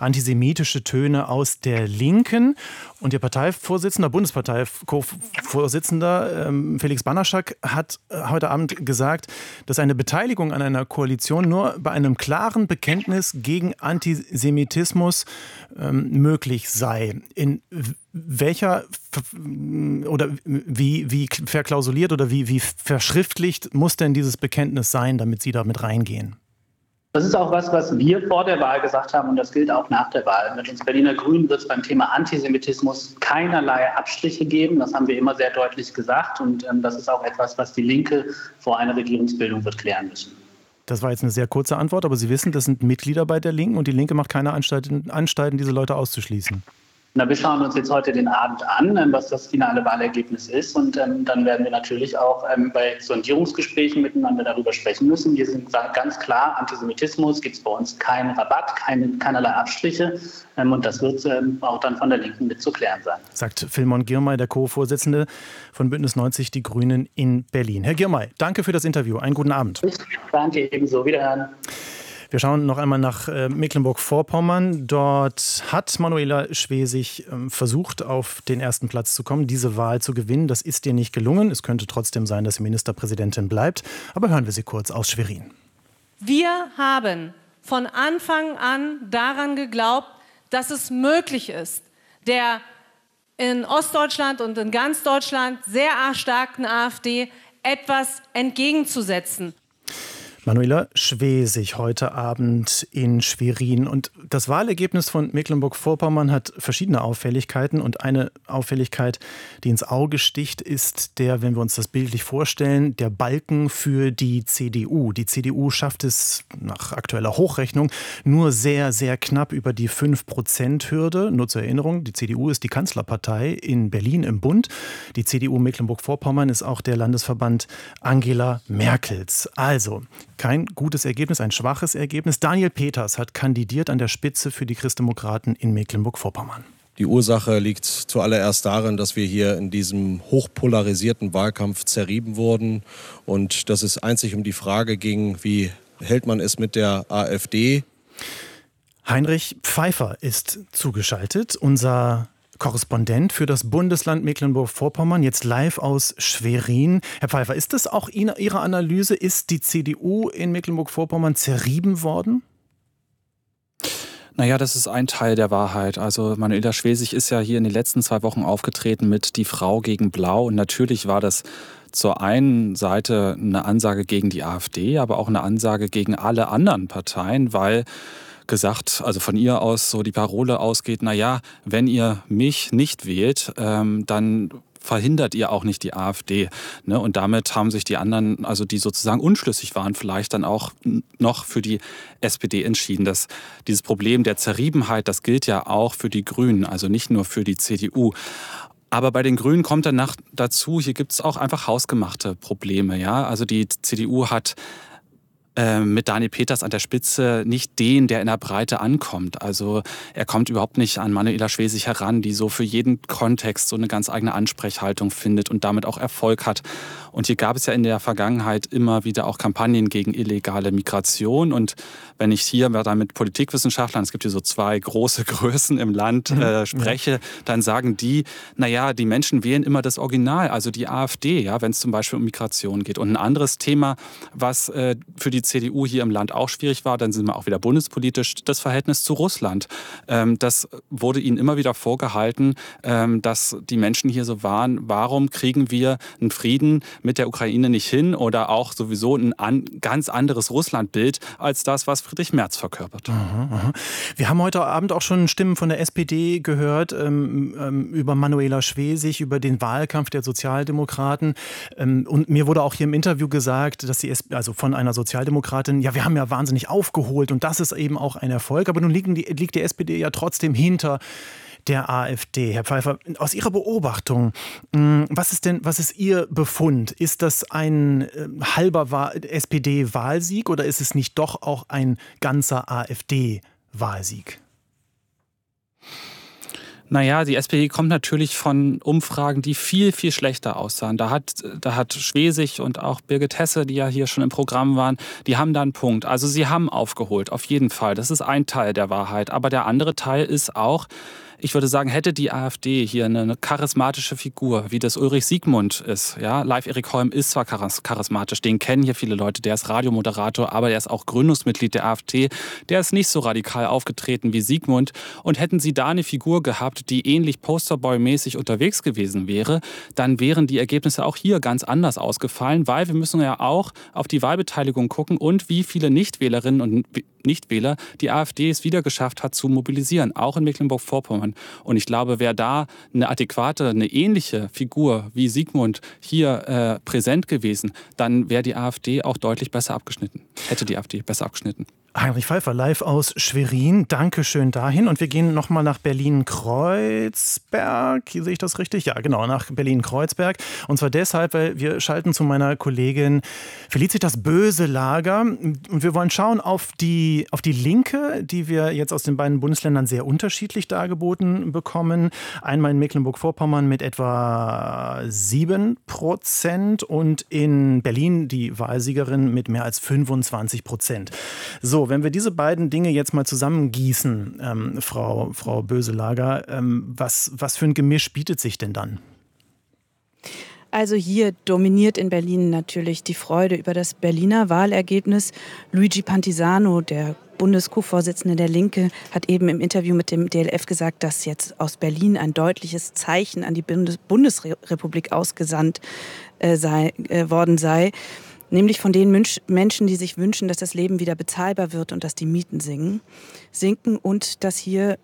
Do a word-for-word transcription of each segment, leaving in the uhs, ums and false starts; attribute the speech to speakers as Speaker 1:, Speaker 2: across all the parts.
Speaker 1: antisemitische Töne aus der Linken. Und Ihr Parteivorsitzender, Bundesparteivorsitzender ähm, Felix Banaschak hat heute Abend gesagt, dass eine Beteiligung an einer Koalition nur bei einem klaren Bekenntnis gegen Antisemitismus ähm, möglich sei. In welcher oder wie, wie verklausuliert oder wie, wie verschriftlicht muss denn dieses Bekenntnis sein, damit Sie damit reingehen?
Speaker 2: Das ist auch was, was wir vor der Wahl gesagt haben und das gilt auch nach der Wahl. Mit uns Berliner Grünen wird es beim Thema Antisemitismus keinerlei Abstriche geben. Das haben wir immer sehr deutlich gesagt und ähm, das ist auch etwas, was die Linke vor einer Regierungsbildung wird klären müssen.
Speaker 1: Das war jetzt eine sehr kurze Antwort, aber Sie wissen, das sind Mitglieder bei der Linken und die Linke macht keine Anstalten, Anstalten diese Leute auszuschließen.
Speaker 2: Na, wir schauen uns jetzt heute den Abend an, was das finale Wahlergebnis ist. Und ähm, dann werden wir natürlich auch ähm, bei Sondierungsgesprächen miteinander darüber sprechen müssen. Wir sind ganz klar, Antisemitismus gibt es bei uns keinen Rabatt, keine, keinerlei Abstriche. Ähm, und das wird ähm, auch dann von der Linken mit zu klären sein.
Speaker 1: Sagt Vilmon Girmay, der Co-Vorsitzende von Bündnis neunzig Die Grünen in Berlin. Herr Girmay, danke für das Interview. Einen guten Abend.
Speaker 2: Ich danke ebenso. Wiederhören.
Speaker 1: Wir schauen noch einmal nach äh, Mecklenburg-Vorpommern. Dort hat Manuela Schwesig äh, versucht, auf den ersten Platz zu kommen, diese Wahl zu gewinnen. Das ist ihr nicht gelungen. Es könnte trotzdem sein, dass sie Ministerpräsidentin bleibt. Aber hören wir sie kurz aus Schwerin.
Speaker 3: Wir haben von Anfang an daran geglaubt, dass es möglich ist, der in Ostdeutschland und in ganz Deutschland sehr starken AfD etwas entgegenzusetzen.
Speaker 1: Manuela Schwesig heute Abend in Schwerin. Und das Wahlergebnis von Mecklenburg-Vorpommern hat verschiedene Auffälligkeiten. Und eine Auffälligkeit, die ins Auge sticht, ist der, wenn wir uns das bildlich vorstellen, der Balken für die C D U. Die C D U schafft es nach aktueller Hochrechnung nur sehr, sehr knapp über die fünf Prozent Hürde. Nur zur Erinnerung, die C D U ist die Kanzlerpartei in Berlin im Bund. Die C D U Mecklenburg-Vorpommern ist auch der Landesverband Angela Merkels. Also kein gutes Ergebnis, ein schwaches Ergebnis. Daniel Peters hat kandidiert an der Spitze für die Christdemokraten in Mecklenburg-Vorpommern.
Speaker 4: Die Ursache liegt zuallererst darin, dass wir hier in diesem hochpolarisierten Wahlkampf zerrieben wurden und dass es einzig um die Frage ging, wie hält man es mit der AfD?
Speaker 1: Heinrich Pfeiffer ist zugeschaltet, unser Korrespondent für das Bundesland Mecklenburg-Vorpommern, jetzt live aus Schwerin. Herr Pfeiffer, ist das auch Ihre Analyse? Ist die C D U in Mecklenburg-Vorpommern zerrieben worden?
Speaker 5: Naja, das ist ein Teil der Wahrheit. Also Manuela Schwesig ist ja hier in den letzten zwei Wochen aufgetreten mit Die Frau gegen Blau. Und natürlich war das zur einen Seite eine Ansage gegen die AfD, aber auch eine Ansage gegen alle anderen Parteien, weil gesagt, also von ihr aus so die Parole ausgeht, naja, wenn ihr mich nicht wählt, ähm, dann verhindert ihr auch nicht die AfD. Ne? Und damit haben sich die anderen, also die sozusagen unschlüssig waren, vielleicht dann auch noch für die S P D entschieden. Das, dieses Problem der Zerriebenheit, das gilt ja auch für die Grünen, also nicht nur für die C D U. Aber bei den Grünen kommt danach dazu, hier gibt es auch einfach hausgemachte Probleme. Ja? Also die C D U hat mit Daniel Peters an der Spitze nicht den, der in der Breite ankommt. Also er kommt überhaupt nicht an Manuela Schwesig heran, die so für jeden Kontext so eine ganz eigene Ansprechhaltung findet und damit auch Erfolg hat. Und hier gab es ja in der Vergangenheit immer wieder auch Kampagnen gegen illegale Migration. Und wenn ich hier dann mit Politikwissenschaftlern, es gibt hier so zwei große Größen im Land, äh, spreche, dann sagen die, naja, die Menschen wählen immer das Original, also die AfD, ja, wenn es zum Beispiel um Migration geht. Und ein anderes Thema, was äh, für die C D U hier im Land auch schwierig war, dann sind wir auch wieder bundespolitisch, das Verhältnis zu Russland. Ähm, das wurde ihnen immer wieder vorgehalten, ähm, dass die Menschen hier so waren, warum kriegen wir einen Frieden mit der Ukraine nicht hin oder auch sowieso ein an, ganz anderes Russlandbild als das, was Friedrich Merz verkörpert.
Speaker 1: Aha, aha. Wir haben heute Abend auch schon Stimmen von der S P D gehört, ähm, ähm, über Manuela Schwesig, über den Wahlkampf der Sozialdemokraten. Ähm, und mir wurde auch hier im Interview gesagt, dass die S P D, also von einer Sozialdemokratin, ja, wir haben ja wahnsinnig aufgeholt und das ist eben auch ein Erfolg. Aber nun liegen die, liegt die S P D ja trotzdem hinter der AfD. Herr Pfeiffer, aus Ihrer Beobachtung, was ist denn, was ist Ihr Befund? Ist das ein äh, halber S P D-Wahlsieg oder ist es nicht doch auch ein ganzer AfD-Wahlsieg?
Speaker 5: Naja, die S P D kommt natürlich von Umfragen, die viel, viel schlechter aussahen. Da hat, da hat Schwesig und auch Birgit Hesse, die ja hier schon im Programm waren, die haben da einen Punkt. Also sie haben aufgeholt, auf jeden Fall. Das ist ein Teil der Wahrheit. Aber der andere Teil ist auch, ich würde sagen, hätte die AfD hier eine, eine charismatische Figur, wie das Ulrich Siegmund ist. Ja, Live Erik Holm ist zwar charismatisch, den kennen hier viele Leute, der ist Radiomoderator, aber der ist auch Gründungsmitglied der AfD. Der ist nicht so radikal aufgetreten wie Siegmund. Und hätten sie da eine Figur gehabt, die ähnlich Posterboy-mäßig unterwegs gewesen wäre, dann wären die Ergebnisse auch hier ganz anders ausgefallen, weil wir müssen ja auch auf die Wahlbeteiligung gucken und wie viele Nichtwählerinnen und Nichtwähler die AfD es wieder geschafft hat zu mobilisieren, auch in Mecklenburg-Vorpommern. Und ich glaube, wäre da eine adäquate, eine ähnliche Figur wie Siegmund hier äh, präsent gewesen, dann wäre die AfD auch deutlich besser abgeschnitten. Hätte die AfD besser abgeschnitten.
Speaker 1: Heinrich Pfeiffer live aus Schwerin. Dankeschön dahin. Und wir gehen nochmal nach Berlin-Kreuzberg. Hier sehe ich das richtig? Ja, genau, nach Berlin-Kreuzberg. Und zwar deshalb, weil wir schalten zu meiner Kollegin Felicitas Böselager. Und wir wollen schauen auf die, auf die Linke, die wir jetzt aus den beiden Bundesländern sehr unterschiedlich dargeboten bekommen. Einmal in Mecklenburg-Vorpommern mit etwa sieben Prozent und in Berlin die Wahlsiegerin mit mehr als fünfundzwanzig Prozent. So, wenn wir diese beiden Dinge jetzt mal zusammengießen, ähm, Frau, Frau Böselager, ähm, was, was für ein Gemisch bietet sich denn dann?
Speaker 6: Also hier dominiert in Berlin natürlich die Freude über das Berliner Wahlergebnis. Luigi Pantisano, der Bundes-Co-Vorsitzende der Linke, hat eben im Interview mit dem D L F gesagt, dass jetzt aus Berlin ein deutliches Zeichen an die Bundes- Bundesrepublik ausgesandt äh, sei, äh, worden sei. Nämlich von den Menschen, die sich wünschen, dass das Leben wieder bezahlbar wird und dass die Mieten sinken, sinken und dass hier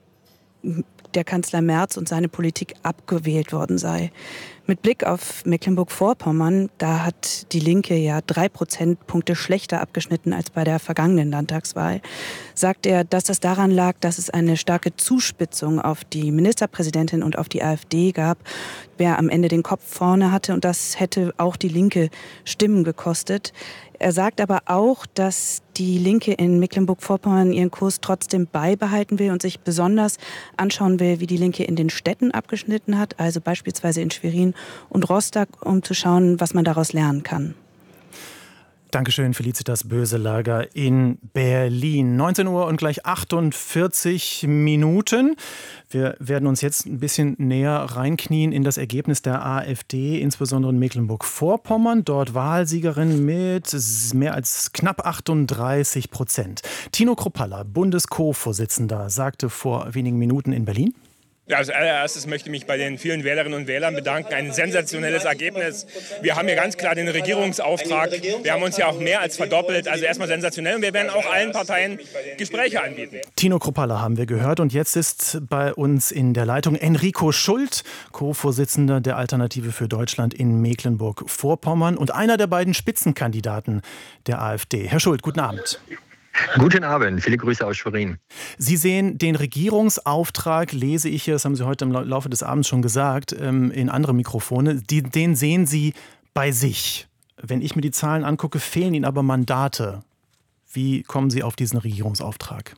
Speaker 6: der Kanzler Merz und seine Politik abgewählt worden sei. Mit Blick auf Mecklenburg-Vorpommern, da hat die Linke ja drei Prozentpunkte schlechter abgeschnitten als bei der vergangenen Landtagswahl, sagt er, dass das daran lag, dass es eine starke Zuspitzung auf die Ministerpräsidentin und auf die AfD gab, wer am Ende den Kopf vorne hatte, und das hätte auch die Linke Stimmen gekostet. Er sagt aber auch, dass die Linke in Mecklenburg-Vorpommern ihren Kurs trotzdem beibehalten will und sich besonders anschauen will, wie die Linke in den Städten abgeschnitten hat, also beispielsweise in Schwerin und Rostock, um zu schauen, was man daraus lernen kann.
Speaker 1: Dankeschön, Felicitas Böselager in Berlin. neunzehn Uhr und gleich achtundvierzig Minuten. Wir werden uns jetzt ein bisschen näher reinknien in das Ergebnis der AfD, insbesondere in Mecklenburg-Vorpommern. Dort Wahlsiegerin mit mehr als knapp achtunddreißig Prozent. Tino Kruppalla, Bundes-Co-Vorsitzender, sagte vor wenigen Minuten in Berlin:
Speaker 7: Ja, als allererstes möchte ich mich bei den vielen Wählerinnen und Wählern bedanken. Ein sensationelles Ergebnis. Wir haben hier ganz klar den Regierungsauftrag. Wir haben uns ja auch mehr als verdoppelt. Also erstmal sensationell. Und wir werden auch allen Parteien Gespräche anbieten.
Speaker 1: Tino Kruppalla haben wir gehört. Und jetzt ist bei uns in der Leitung Enrico Schult, Co-Vorsitzender der Alternative für Deutschland in Mecklenburg-Vorpommern und einer der beiden Spitzenkandidaten der AfD. Herr Schult, guten Abend.
Speaker 8: Guten Abend, viele Grüße aus Schwerin.
Speaker 1: Sie sehen den Regierungsauftrag, lese ich hier, das haben Sie heute im Laufe des Abends schon gesagt, in andere Mikrofone, die, den sehen Sie bei sich. Wenn ich mir die Zahlen angucke, fehlen Ihnen aber Mandate. Wie kommen Sie auf diesen Regierungsauftrag?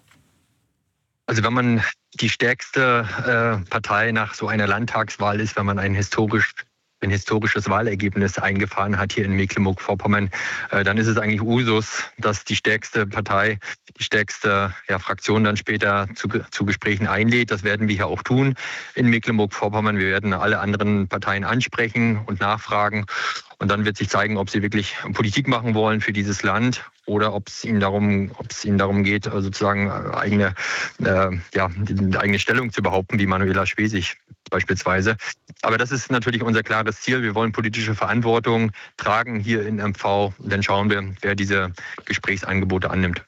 Speaker 8: Also wenn man die stärkste äh, Partei nach so einer Landtagswahl ist, wenn man ein historisch ein historisches Wahlergebnis eingefahren hat hier in Mecklenburg-Vorpommern, äh, dann ist es eigentlich Usus, dass die stärkste Partei, die stärkste ja, Fraktion dann später zu, zu Gesprächen einlädt. Das werden wir hier auch tun in Mecklenburg-Vorpommern. Wir werden alle anderen Parteien ansprechen und nachfragen. Und dann wird sich zeigen, ob sie wirklich Politik machen wollen für dieses Land oder ob es ihnen darum, ob es ihnen darum geht, sozusagen eigene, äh, ja, die eigene Stellung zu behaupten, wie Manuela Schwesig beispielsweise. Aber das ist natürlich unser klares Ziel. Wir wollen politische Verantwortung tragen hier in M V. Und dann schauen wir, wer diese Gesprächsangebote annimmt.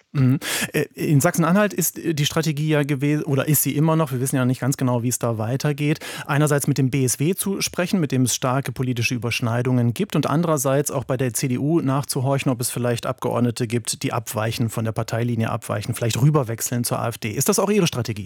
Speaker 1: In Sachsen-Anhalt ist die Strategie ja gewesen, oder ist sie immer noch, wir wissen ja nicht ganz genau, wie es da weitergeht, einerseits mit dem B S W zu sprechen, mit dem es starke politische Überschneidungen gibt, und andererseits auch bei der C D U nachzuhorchen, ob es vielleicht Abgeordnete gibt, die abweichen, von der Parteilinie abweichen, vielleicht rüberwechseln zur AfD. Ist das auch Ihre Strategie?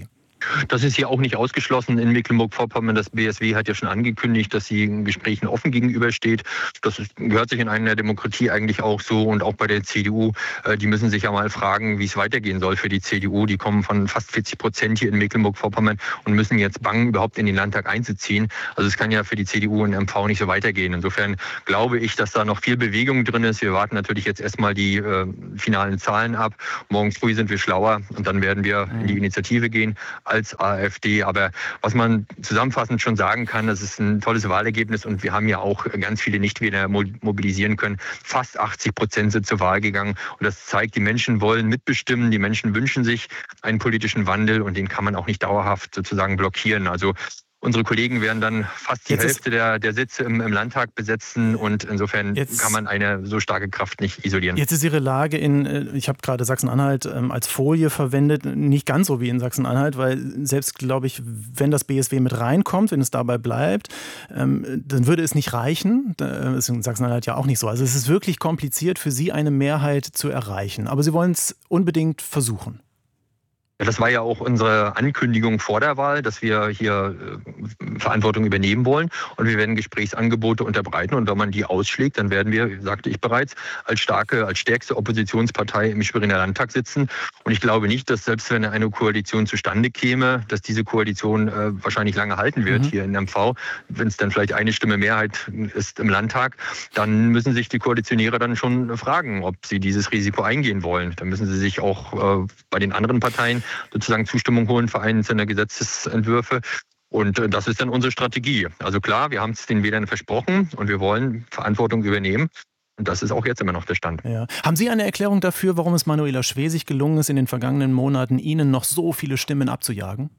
Speaker 8: Das ist hier auch nicht ausgeschlossen in Mecklenburg-Vorpommern. Das B S W hat ja schon angekündigt, dass sie in Gesprächen offen gegenübersteht. Das ist, gehört sich in einer Demokratie eigentlich auch so. Und auch bei der C D U, die müssen sich ja mal fragen, wie es weitergehen soll für die C D U. Die kommen von fast vierzig Prozent hier in Mecklenburg-Vorpommern und müssen jetzt bangen, überhaupt in den Landtag einzuziehen. Also es kann ja für die C D U und M V nicht so weitergehen. Insofern glaube ich, dass da noch viel Bewegung drin ist. Wir warten natürlich jetzt erstmal die äh, finalen Zahlen ab. Morgen früh sind wir schlauer und dann werden wir in die Initiative gehen als AfD. Aber was man zusammenfassend schon sagen kann, das ist ein tolles Wahlergebnis und wir haben ja auch ganz viele Nichtwähler mobilisieren können. Fast achtzig Prozent sind zur Wahl gegangen und das zeigt, die Menschen wollen mitbestimmen, die Menschen wünschen sich einen politischen Wandel und den kann man auch nicht dauerhaft sozusagen blockieren. Also unsere Kollegen werden dann fast die Jetzt Hälfte der, der Sitze im, im Landtag besetzen und insofern Jetzt kann man eine so starke Kraft nicht isolieren.
Speaker 1: Jetzt ist Ihre Lage in, ich habe gerade Sachsen-Anhalt ähm, als Folie verwendet, nicht ganz so wie in Sachsen-Anhalt, weil selbst, glaube ich, wenn das B S W mit reinkommt, wenn es dabei bleibt, ähm, dann würde es nicht reichen. Das ist in Sachsen-Anhalt ja auch nicht so. Also es ist wirklich kompliziert für Sie, eine Mehrheit zu erreichen. Aber Sie wollen es unbedingt versuchen.
Speaker 8: Ja, das war ja auch unsere Ankündigung vor der Wahl, dass wir hier äh, Verantwortung übernehmen wollen und wir werden Gesprächsangebote unterbreiten und wenn man die ausschlägt, dann werden wir, sagte ich bereits, als starke, als stärkste Oppositionspartei im Schweriner Landtag sitzen und ich glaube nicht, dass selbst wenn eine Koalition zustande käme, dass diese Koalition äh, wahrscheinlich lange halten wird mhm. hier in M V. Wenn es dann vielleicht eine Stimme Mehrheit ist im Landtag, dann müssen sich die Koalitionäre dann schon fragen, ob sie dieses Risiko eingehen wollen. Dann müssen sie sich auch äh, bei den anderen Parteien sozusagen Zustimmung holen für einzelne Gesetzesentwürfe. Und das ist dann unsere Strategie. Also klar, wir haben es den Wählern versprochen und wir wollen Verantwortung übernehmen. Und das ist auch jetzt immer noch der Stand.
Speaker 1: Ja. Haben Sie eine Erklärung dafür, warum es Manuela Schwesig gelungen ist, in den vergangenen Monaten Ihnen noch so viele Stimmen abzujagen?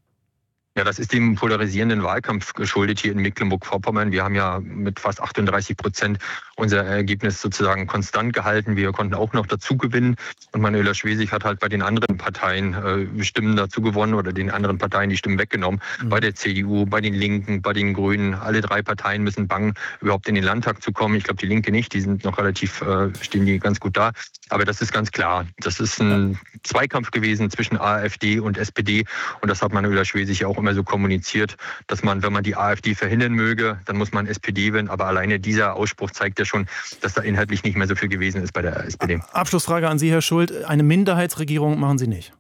Speaker 8: Ja, das ist dem polarisierenden Wahlkampf geschuldet hier in Mecklenburg-Vorpommern. Wir haben ja mit fast achtunddreißig Prozent unser Ergebnis sozusagen konstant gehalten. Wir konnten auch noch dazu gewinnen. Und Manuela Schwesig hat halt bei den anderen Parteien äh, Stimmen dazu gewonnen oder den anderen Parteien die Stimmen weggenommen. Mhm. Bei der C D U, bei den Linken, bei den Grünen. Alle drei Parteien müssen bangen, überhaupt in den Landtag zu kommen. Ich glaube, die Linke nicht. Die sind noch relativ, äh, stehen die ganz gut da. Aber das ist ganz klar. Das ist ein Zweikampf gewesen zwischen AfD und S P D. Und das hat Manuela Schwesig auch immer so kommuniziert, dass man, wenn man die AfD verhindern möge, dann muss man S P D wählen. Aber alleine dieser Ausspruch zeigt ja schon, dass da inhaltlich nicht mehr so viel gewesen ist bei der S P D.
Speaker 1: Abschlussfrage an Sie, Herr Schult. Eine Minderheitsregierung machen Sie nicht?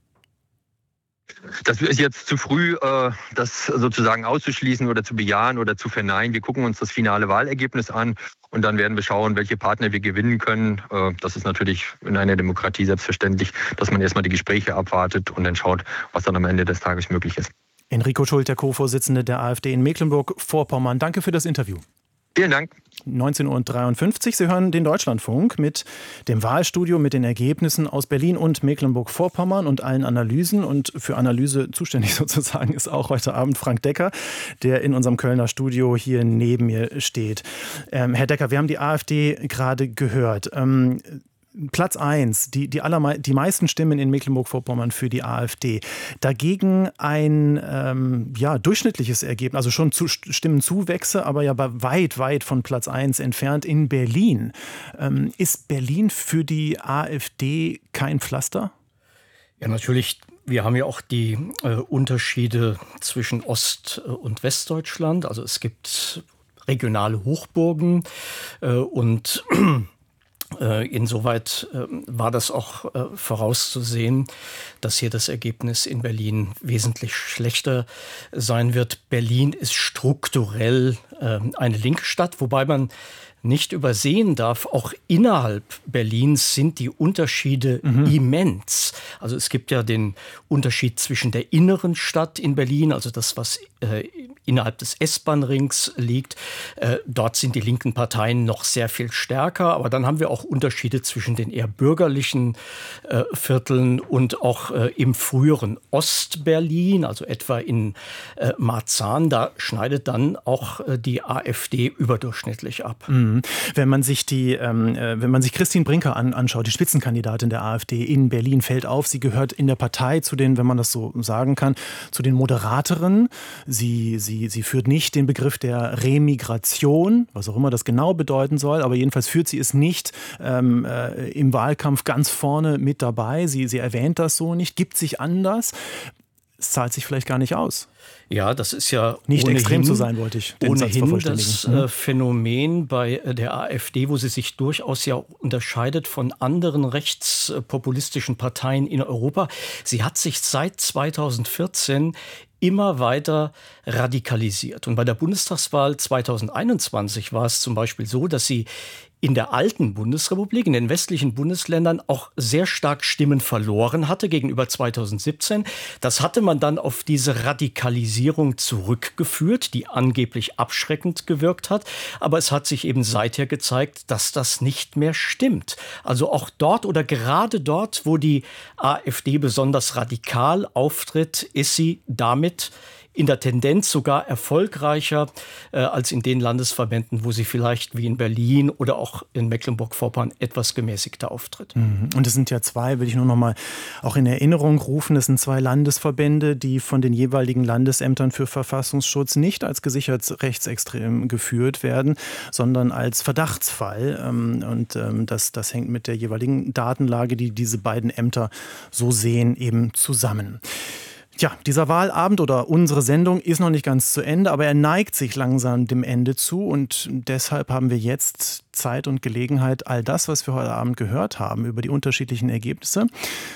Speaker 8: Das ist jetzt zu früh, das sozusagen auszuschließen oder zu bejahen oder zu verneinen. Wir gucken uns das finale Wahlergebnis an und dann werden wir schauen, welche Partner wir gewinnen können. Das ist natürlich in einer Demokratie selbstverständlich, dass man erstmal die Gespräche abwartet und dann schaut, was dann am Ende des Tages möglich ist.
Speaker 1: Enrico Schult, der Co-Vorsitzende der AfD in Mecklenburg-Vorpommern. Danke für das Interview.
Speaker 8: Vielen Dank.
Speaker 1: neunzehn Uhr dreiundfünfzig. Sie hören den Deutschlandfunk mit dem Wahlstudio, mit den Ergebnissen aus Berlin und Mecklenburg-Vorpommern und allen Analysen. Und für Analyse zuständig sozusagen ist auch heute Abend Frank Decker, der in unserem Kölner Studio hier neben mir steht. Ähm, Herr Decker, wir haben die AfD gerade gehört. Ähm, Platz eins, die, die, allermei- die meisten Stimmen in Mecklenburg-Vorpommern für die AfD. Dagegen ein ähm, ja, durchschnittliches Ergebnis, also schon zu, Stimmenzuwächse, aber ja weit, weit von Platz eins entfernt in Berlin. Ähm, ist Berlin für die AfD kein Pflaster?
Speaker 9: Ja, natürlich. Wir haben ja auch die äh, Unterschiede zwischen Ost- und Westdeutschland. Also es gibt regionale Hochburgen äh, und Insoweit war das auch vorauszusehen, dass hier das Ergebnis in Berlin wesentlich schlechter sein wird. Berlin ist strukturell eine linke Stadt, wobei man nicht übersehen darf, auch innerhalb Berlins sind die Unterschiede mhm. immens. Also es gibt ja den Unterschied zwischen der inneren Stadt in Berlin, also das, was äh, innerhalb des S-Bahn-Rings liegt. Äh, dort sind die linken Parteien noch sehr viel stärker. Aber dann haben wir auch Unterschiede zwischen den eher bürgerlichen äh, Vierteln und auch äh, im früheren Ostberlin, also etwa in äh, Marzahn. Da schneidet dann auch äh, die AfD überdurchschnittlich ab.
Speaker 1: Mhm. Wenn man sich die, ähm, wenn man sich Christine Brinker an, anschaut, die Spitzenkandidatin der AfD in Berlin, fällt auf, sie gehört in der Partei zu den, wenn man das so sagen kann, zu den Moderateren. Sie, sie, sie führt nicht den Begriff der Remigration, was auch immer das genau bedeuten soll, aber jedenfalls führt sie es nicht ähm, äh, im Wahlkampf ganz vorne mit dabei. Sie, sie erwähnt das so nicht, gibt sich anders. es zahlt sich vielleicht gar nicht aus.
Speaker 9: Ja, das ist ja
Speaker 1: nicht
Speaker 9: ohnehin,
Speaker 1: extrem zu sein, wollte ich den
Speaker 9: ohnehin
Speaker 1: Satz
Speaker 9: das äh, Phänomen bei der AfD, wo sie sich durchaus ja unterscheidet von anderen rechtspopulistischen Parteien in Europa. Sie hat sich seit zweitausendvierzehn immer weiter radikalisiert. Und bei der Bundestagswahl zweitausendeinundzwanzig war es zum Beispiel so, dass sie in der alten Bundesrepublik, in den westlichen Bundesländern auch sehr stark Stimmen verloren hatte gegenüber zweitausendsiebzehn. Das hatte man dann auf diese Radikalisierung zurückgeführt, die angeblich abschreckend gewirkt hat. Aber es hat sich eben seither gezeigt, dass das nicht mehr stimmt. Also auch dort oder gerade dort, wo die AfD besonders radikal auftritt, ist sie damit in der Tendenz sogar erfolgreicher äh, als in den Landesverbänden, wo sie vielleicht wie in Berlin oder auch in Mecklenburg-Vorpommern etwas gemäßigter auftritt.
Speaker 1: Und es sind ja zwei, will ich nur noch mal auch in Erinnerung rufen, es sind zwei Landesverbände, die von den jeweiligen Landesämtern für Verfassungsschutz nicht als gesichert rechtsextrem geführt werden, sondern als Verdachtsfall. Und das, das hängt mit der jeweiligen Datenlage, die diese beiden Ämter so sehen, eben zusammen. Tja, dieser Wahlabend oder unsere Sendung ist noch nicht ganz zu Ende, aber er neigt sich langsam dem Ende zu und deshalb haben wir jetzt Zeit und Gelegenheit, all das, was wir heute Abend gehört haben, über die unterschiedlichen Ergebnisse,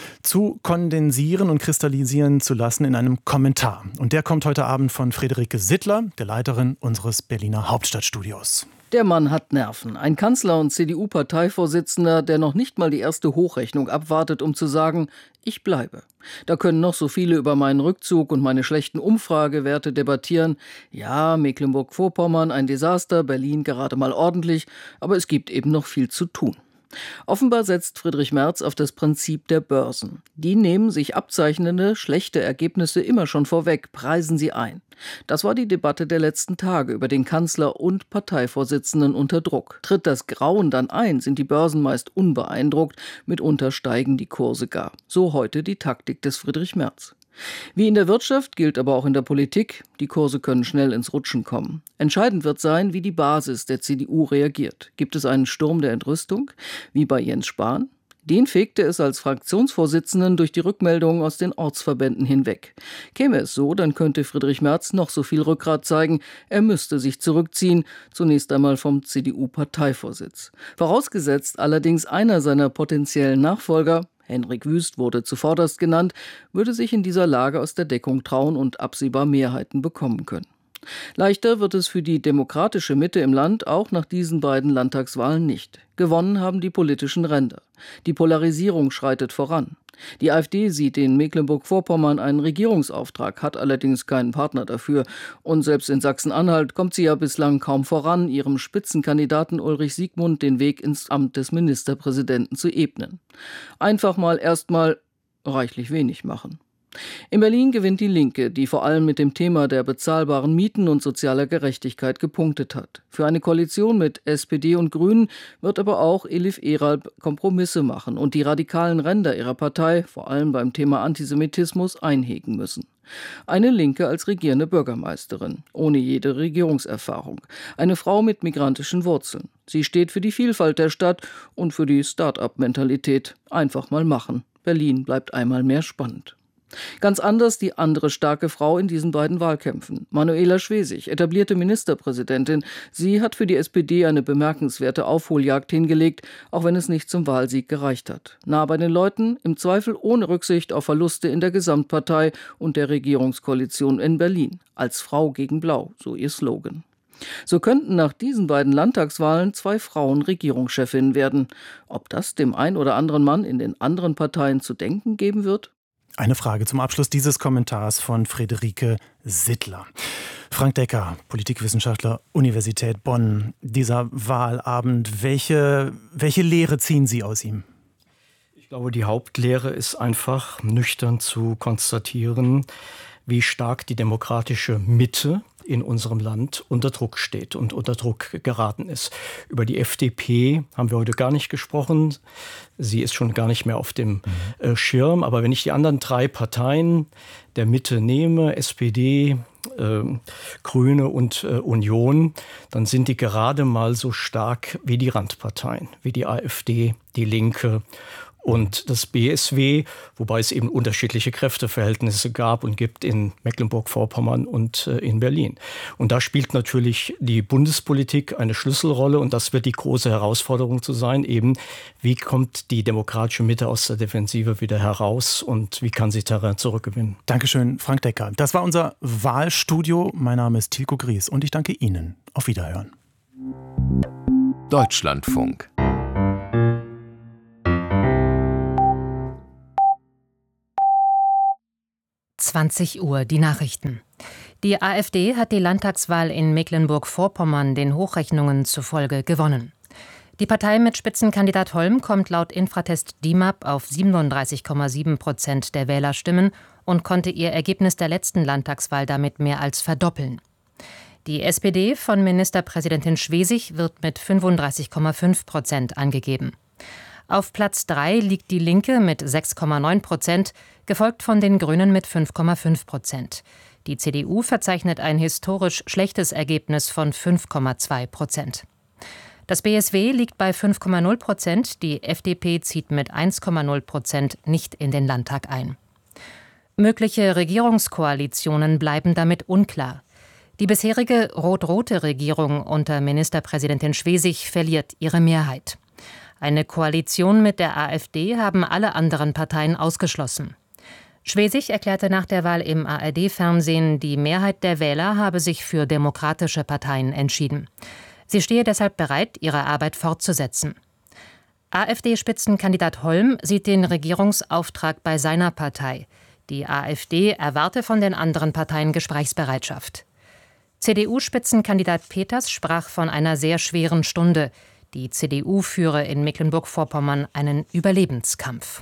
Speaker 1: zu kondensieren und kristallisieren zu lassen in einem Kommentar. Und der kommt heute Abend von Friederike Sittler, der Leiterin unseres Berliner Hauptstadtstudios.
Speaker 10: Der Mann hat Nerven. Ein Kanzler und C D U-Parteivorsitzender, der noch nicht mal die erste Hochrechnung abwartet, um zu sagen, ich bleibe. Da können noch so viele über meinen Rückzug und meine schlechten Umfragewerte debattieren. Ja, Mecklenburg-Vorpommern ein Desaster, Berlin gerade mal ordentlich, aber es gibt eben noch viel zu tun. Offenbar setzt Friedrich Merz auf das Prinzip der Börsen. Die nehmen sich abzeichnende, schlechte Ergebnisse immer schon vorweg, preisen sie ein. Das war die Debatte der letzten Tage über den Kanzler und Parteivorsitzenden unter Druck. Tritt das Grauen dann ein, sind die Börsen meist unbeeindruckt, mitunter steigen die Kurse gar. So heute die Taktik des Friedrich Merz. Wie in der Wirtschaft gilt aber auch in der Politik, die Kurse können schnell ins Rutschen kommen. Entscheidend wird sein, wie die Basis der C D U reagiert. Gibt es einen Sturm der Entrüstung, wie bei Jens Spahn? Den fegte es als Fraktionsvorsitzenden durch die Rückmeldungen aus den Ortsverbänden hinweg. Käme es so, dann könnte Friedrich Merz noch so viel Rückgrat zeigen, er müsste sich zurückziehen, zunächst einmal vom C D U-Parteivorsitz. Vorausgesetzt allerdings einer seiner potenziellen Nachfolger, Henrik Wüst wurde zuvorderst genannt, würde sich in dieser Lage aus der Deckung trauen und absehbar Mehrheiten bekommen können. Leichter wird es für die demokratische Mitte im Land auch nach diesen beiden Landtagswahlen nicht. Gewonnen haben die politischen Ränder. Die Polarisierung schreitet voran. Die AfD sieht in Mecklenburg-Vorpommern einen Regierungsauftrag, hat allerdings keinen Partner dafür. Und selbst in Sachsen-Anhalt kommt sie ja bislang kaum voran, ihrem Spitzenkandidaten Ulrich Siegmund den Weg ins Amt des Ministerpräsidenten zu ebnen. Einfach mal erstmal reichlich wenig machen. In Berlin gewinnt die Linke, die vor allem mit dem Thema der bezahlbaren Mieten und sozialer Gerechtigkeit gepunktet hat. Für eine Koalition mit S P D und Grünen wird aber auch Elif Eralb Kompromisse machen und die radikalen Ränder ihrer Partei, vor allem beim Thema Antisemitismus, einhegen müssen. Eine Linke als regierende Bürgermeisterin, ohne jede Regierungserfahrung. Eine Frau mit migrantischen Wurzeln. Sie steht für die Vielfalt der Stadt und für die Start-up-Mentalität. Einfach mal machen. Berlin bleibt einmal mehr spannend. Ganz anders die andere starke Frau in diesen beiden Wahlkämpfen. Manuela Schwesig, etablierte Ministerpräsidentin. Sie hat für die S P D eine bemerkenswerte Aufholjagd hingelegt, auch wenn es nicht zum Wahlsieg gereicht hat. Nah bei den Leuten, im Zweifel ohne Rücksicht auf Verluste in der Gesamtpartei und der Regierungskoalition in Berlin. Als Frau gegen Blau, so ihr Slogan. So könnten nach diesen beiden Landtagswahlen zwei Frauen Regierungschefinnen werden. Ob das dem ein oder anderen Mann in den anderen Parteien zu denken geben wird?
Speaker 1: Eine Frage zum Abschluss dieses Kommentars von Friederike Sittler. Frank Decker, Politikwissenschaftler, Universität Bonn. Dieser Wahlabend, welche, welche Lehre ziehen Sie aus ihm?
Speaker 9: Ich glaube, die Hauptlehre ist einfach nüchtern zu konstatieren, wie stark die demokratische Mitte in unserem Land unter Druck steht und unter Druck geraten ist. Über die F D P haben wir heute gar nicht gesprochen. Sie ist schon gar nicht mehr auf dem äh, Schirm. Aber wenn ich die anderen drei Parteien der Mitte nehme, S P D, äh, Grüne und äh, Union, dann sind die gerade mal so stark wie die Randparteien, wie die AfD, die Linke und das B S W, wobei es eben unterschiedliche Kräfteverhältnisse gab und gibt in Mecklenburg-Vorpommern und äh, in Berlin. Und da spielt natürlich die Bundespolitik eine Schlüsselrolle und das wird die große Herausforderung zu sein, eben wie kommt die demokratische Mitte aus der Defensive wieder heraus und wie kann sie Terrain zurückgewinnen.
Speaker 1: Dankeschön, Frank Decker. Das war unser Wahlstudio. Mein Name ist Tilko Gries und ich danke Ihnen. Auf Wiederhören.
Speaker 11: Deutschlandfunk.
Speaker 12: zwanzig Uhr, die Nachrichten. Die AfD hat die Landtagswahl in Mecklenburg-Vorpommern den Hochrechnungen zufolge gewonnen. Die Partei mit Spitzenkandidat Holm kommt laut Infratest D I M A P auf siebenunddreißig Komma sieben Prozent der Wählerstimmen und konnte ihr Ergebnis der letzten Landtagswahl damit mehr als verdoppeln. Die S P D von Ministerpräsidentin Schwesig wird mit fünfunddreißig Komma fünf Prozent angegeben. Auf Platz drei liegt die Linke mit sechs Komma neun Prozent, gefolgt von den Grünen mit fünf Komma fünf Prozent. Die C D U verzeichnet ein historisch schlechtes Ergebnis von fünf Komma zwei Prozent. Das B S W liegt bei fünf Komma null Prozent, die F D P zieht mit eins Komma null Prozent nicht in den Landtag ein. Mögliche Regierungskoalitionen bleiben damit unklar. Die bisherige rot-rote Regierung unter Ministerpräsidentin Schwesig verliert ihre Mehrheit. Eine Koalition mit der AfD haben alle anderen Parteien ausgeschlossen. Schwesig erklärte nach der Wahl im A R D-Fernsehen, die Mehrheit der Wähler habe sich für demokratische Parteien entschieden. Sie stehe deshalb bereit, ihre Arbeit fortzusetzen. AfD-Spitzenkandidat Holm sieht den Regierungsauftrag bei seiner Partei. Die AfD erwarte von den anderen Parteien Gesprächsbereitschaft. C D U-Spitzenkandidat Peters sprach von einer sehr schweren Stunde. Die C D U führe in Mecklenburg-Vorpommern einen Überlebenskampf.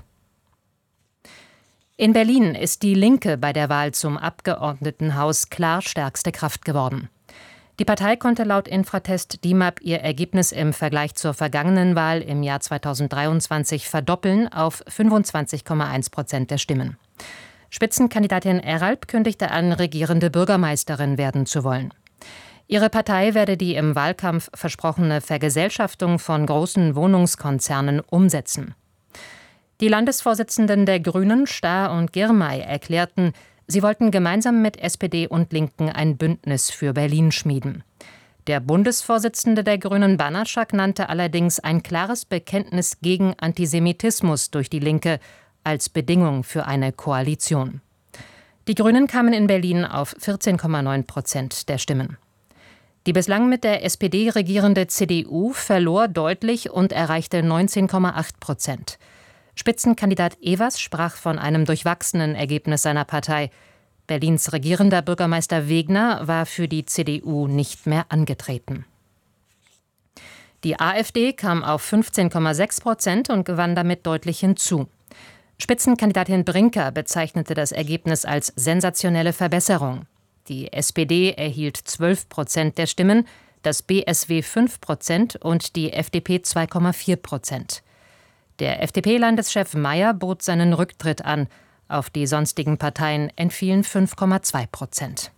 Speaker 12: In Berlin ist die Linke bei der Wahl zum Abgeordnetenhaus klar stärkste Kraft geworden. Die Partei konnte laut Infratest D I M A P ihr Ergebnis im Vergleich zur vergangenen Wahl im Jahr zweitausenddreiundzwanzig verdoppeln auf fünfundzwanzig Komma eins Prozent der Stimmen. Spitzenkandidatin Eralp kündigte an, regierende Bürgermeisterin werden zu wollen. Ihre Partei werde die im Wahlkampf versprochene Vergesellschaftung von großen Wohnungskonzernen umsetzen. Die Landesvorsitzenden der Grünen, Stahr und Girmay, erklärten, sie wollten gemeinsam mit S P D und Linken ein Bündnis für Berlin schmieden. Der Bundesvorsitzende der Grünen, Banaschak, nannte allerdings ein klares Bekenntnis gegen Antisemitismus durch die Linke als Bedingung für eine Koalition. Die Grünen kamen in Berlin auf vierzehn Komma neun Prozent der Stimmen. Die bislang mit der S P D regierende C D U verlor deutlich und erreichte neunzehn Komma acht Prozent. Spitzenkandidat Evers sprach von einem durchwachsenen Ergebnis seiner Partei. Berlins regierender Bürgermeister Wegner war für die C D U nicht mehr angetreten. Die AfD kam auf fünfzehn Komma sechs Prozent und gewann damit deutlich hinzu. Spitzenkandidatin Brinker bezeichnete das Ergebnis als sensationelle Verbesserung. Die S P D erhielt zwölf Prozent der Stimmen, das B S W fünf Prozent und die F D P zwei Komma vier Prozent. Der F D P-Landeschef Mayer bot seinen Rücktritt an. Auf die sonstigen Parteien entfielen fünf Komma zwei Prozent.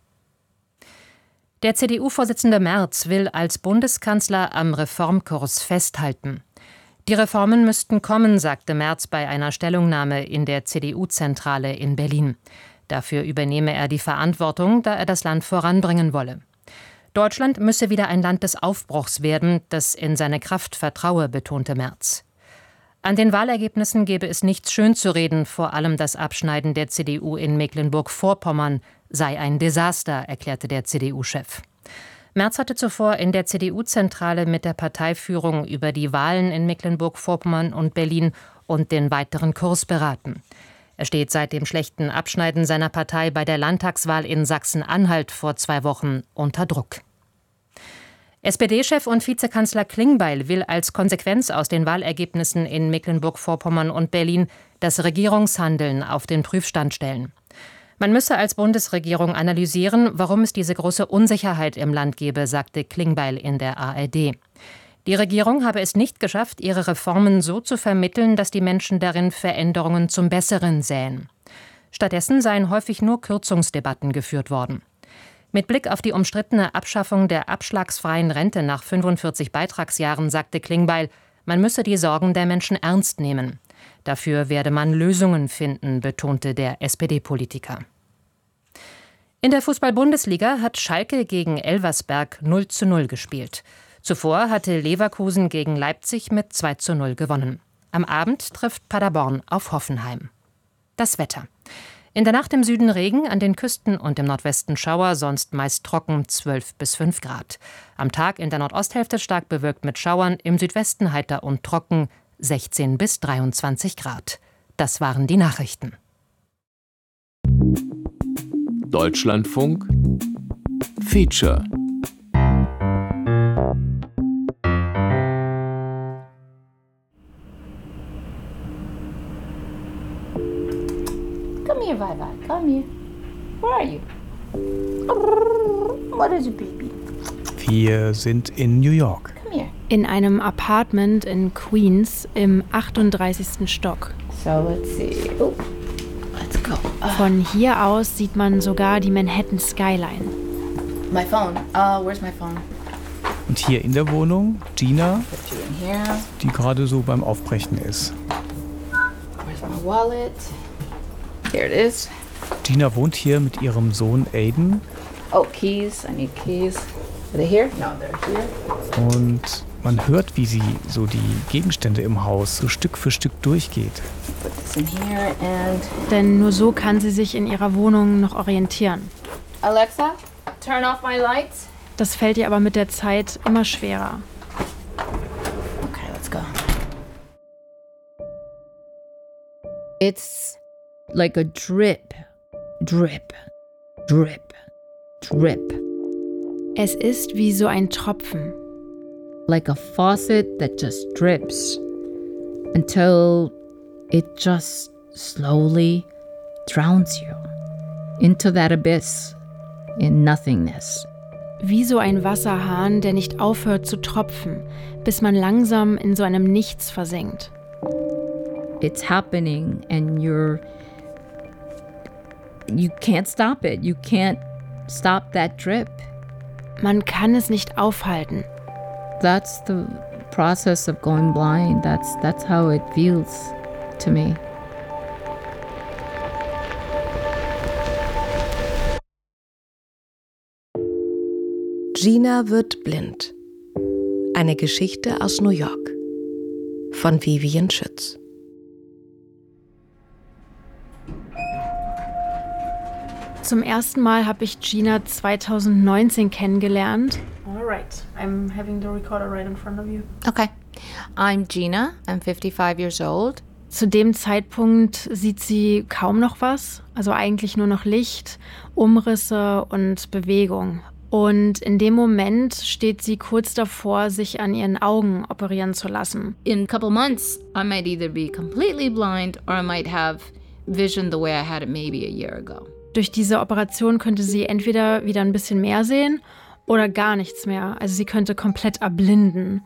Speaker 12: Der C D U-Vorsitzende Merz will als Bundeskanzler am Reformkurs festhalten. Die Reformen müssten kommen, sagte Merz bei einer Stellungnahme in der C D U-Zentrale in Berlin. Dafür übernehme er die Verantwortung, da er das Land voranbringen wolle. Deutschland müsse wieder ein Land des Aufbruchs werden, das in seine Kraft vertraue, betonte Merz. An den Wahlergebnissen gebe es nichts schön zu reden, vor allem das Abschneiden der C D U in Mecklenburg-Vorpommern sei ein Desaster, erklärte der C D U-Chef. Merz hatte zuvor in der C D U-Zentrale mit der Parteiführung über die Wahlen in Mecklenburg-Vorpommern und Berlin und den weiteren Kurs beraten. Er steht seit dem schlechten Abschneiden seiner Partei bei der Landtagswahl in Sachsen-Anhalt vor zwei Wochen unter Druck. S P D-Chef und Vizekanzler Klingbeil will als Konsequenz aus den Wahlergebnissen in Mecklenburg-Vorpommern und Berlin das Regierungshandeln auf den Prüfstand stellen. Man müsse als Bundesregierung analysieren, warum es diese große Unsicherheit im Land gebe, sagte Klingbeil in der A R D. Die Regierung habe es nicht geschafft, ihre Reformen so zu vermitteln, dass die Menschen darin Veränderungen zum Besseren sähen. Stattdessen seien häufig nur Kürzungsdebatten geführt worden. Mit Blick auf die umstrittene Abschaffung der abschlagsfreien Rente nach fünfundvierzig Beitragsjahren sagte Klingbeil, man müsse die Sorgen der Menschen ernst nehmen. Dafür werde man Lösungen finden, betonte der S P D-Politiker. In der Fußball-Bundesliga hat Schalke gegen Elversberg null zu null gespielt. Zuvor hatte Leverkusen gegen Leipzig mit zwei zu null gewonnen. Am Abend trifft Paderborn auf Hoffenheim. Das Wetter. In der Nacht im Süden Regen, an den Küsten und im Nordwesten Schauer, sonst meist trocken, zwölf bis fünf Grad. Am Tag in der Nordosthälfte stark bewölkt mit Schauern, im Südwesten heiter und trocken, sechzehn bis dreiundzwanzig Grad. Das waren die Nachrichten.
Speaker 11: Deutschlandfunk Feature.
Speaker 13: Come here, Vivi. Come here. Where are you? What is it, baby?
Speaker 1: Wir sind in New York.
Speaker 13: Come here.
Speaker 14: In einem Apartment in Queens im achtunddreißigsten Stock.
Speaker 13: So let's see. Oh, let's go. Uh,
Speaker 14: Von hier aus sieht man sogar die Manhattan Skyline.
Speaker 13: my phone. Uh, where's my phone?
Speaker 1: Und hier in der Wohnung Gina,
Speaker 13: Put you in here.
Speaker 1: die gerade so beim Aufbrechen ist.
Speaker 13: Where's my wallet? Here it is.
Speaker 1: Gina wohnt hier mit ihrem Sohn Aiden.
Speaker 13: Oh, keys. I need keys. Are they here? No, they're here.
Speaker 1: Und man hört, wie sie so die Gegenstände im Haus so Stück für Stück durchgeht.
Speaker 13: Put this in here and...
Speaker 14: Denn nur so kann sie sich in ihrer Wohnung noch orientieren.
Speaker 13: Alexa, turn off my lights.
Speaker 14: Das fällt ihr aber mit der Zeit immer schwerer.
Speaker 13: Okay, let's go. It's like a drip, drip, drip, drip.
Speaker 14: Es ist wie so ein Tropfen.
Speaker 13: Like a faucet that just drips until it just slowly drowns you into that abyss in nothingness.
Speaker 14: Wie so ein Wasserhahn, der nicht aufhört zu tropfen, bis man langsam in so einem Nichts versinkt.
Speaker 13: It's happening and you're you can't stop it. You can't stop that drip.
Speaker 14: Man kann es nicht aufhalten.
Speaker 13: That's the process of going blind. That's that's how it feels to me.
Speaker 15: Gina wird blind. Eine Geschichte aus New York von Vivian Schütz.
Speaker 14: Zum ersten Mal habe ich Gina zweitausendneunzehn kennengelernt. Alright, I'm having the recorder right in front of you.
Speaker 13: Okay. I'm Gina. I'm fifty-five years old.
Speaker 14: Zu dem Zeitpunkt sieht sie kaum noch was, also eigentlich nur noch Licht, Umrisse und Bewegung. Und in dem Moment steht sie kurz davor, sich an ihren Augen operieren zu lassen.
Speaker 13: In a couple months, I might either be completely blind or I might have vision the way I had it maybe a year ago.
Speaker 14: Durch diese Operation könnte sie entweder wieder ein bisschen mehr sehen oder gar nichts mehr. Also sie könnte komplett erblinden.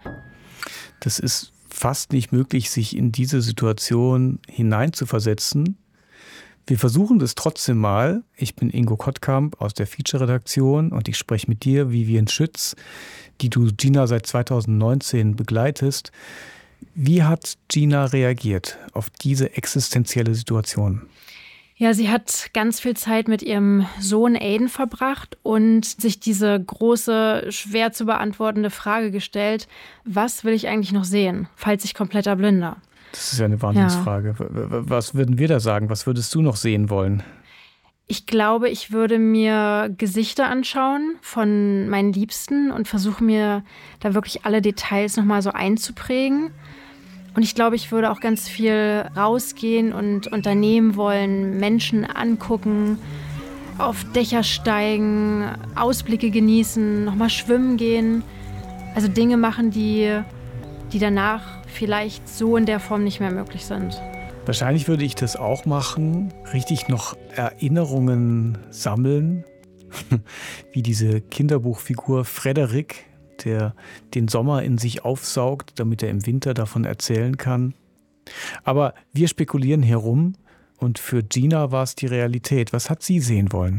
Speaker 1: Das ist fast nicht möglich, sich in diese Situation hineinzuversetzen. Wir versuchen das trotzdem mal. Ich bin Ingo Kottkamp aus der Feature-Redaktion und ich spreche mit dir, Vivian Schütz, die du Gina seit zweitausendneunzehn begleitest. Wie hat Gina reagiert auf diese existenzielle Situation?
Speaker 14: Ja, sie hat ganz viel Zeit mit ihrem Sohn Aiden verbracht und sich diese große, schwer zu beantwortende Frage gestellt: Was will ich eigentlich noch sehen, falls ich komplett erblinde?
Speaker 1: Das ist ja eine Wahnsinnsfrage. Ja. Was würden wir da sagen? Was würdest du noch sehen wollen?
Speaker 14: Ich glaube, ich würde mir Gesichter anschauen von meinen Liebsten und versuche mir da wirklich alle Details nochmal so einzuprägen. Und ich glaube, ich würde auch ganz viel rausgehen und unternehmen wollen, Menschen angucken, auf Dächer steigen, Ausblicke genießen, nochmal schwimmen gehen. Also Dinge machen, die, die danach vielleicht so in der Form nicht mehr möglich sind.
Speaker 1: Wahrscheinlich würde ich das auch machen, richtig noch Erinnerungen sammeln, wie diese Kinderbuchfigur Frederik, der den Sommer in sich aufsaugt, damit er im Winter davon erzählen kann. Aber wir spekulieren herum und für Gina war es die Realität. Was hat sie sehen wollen?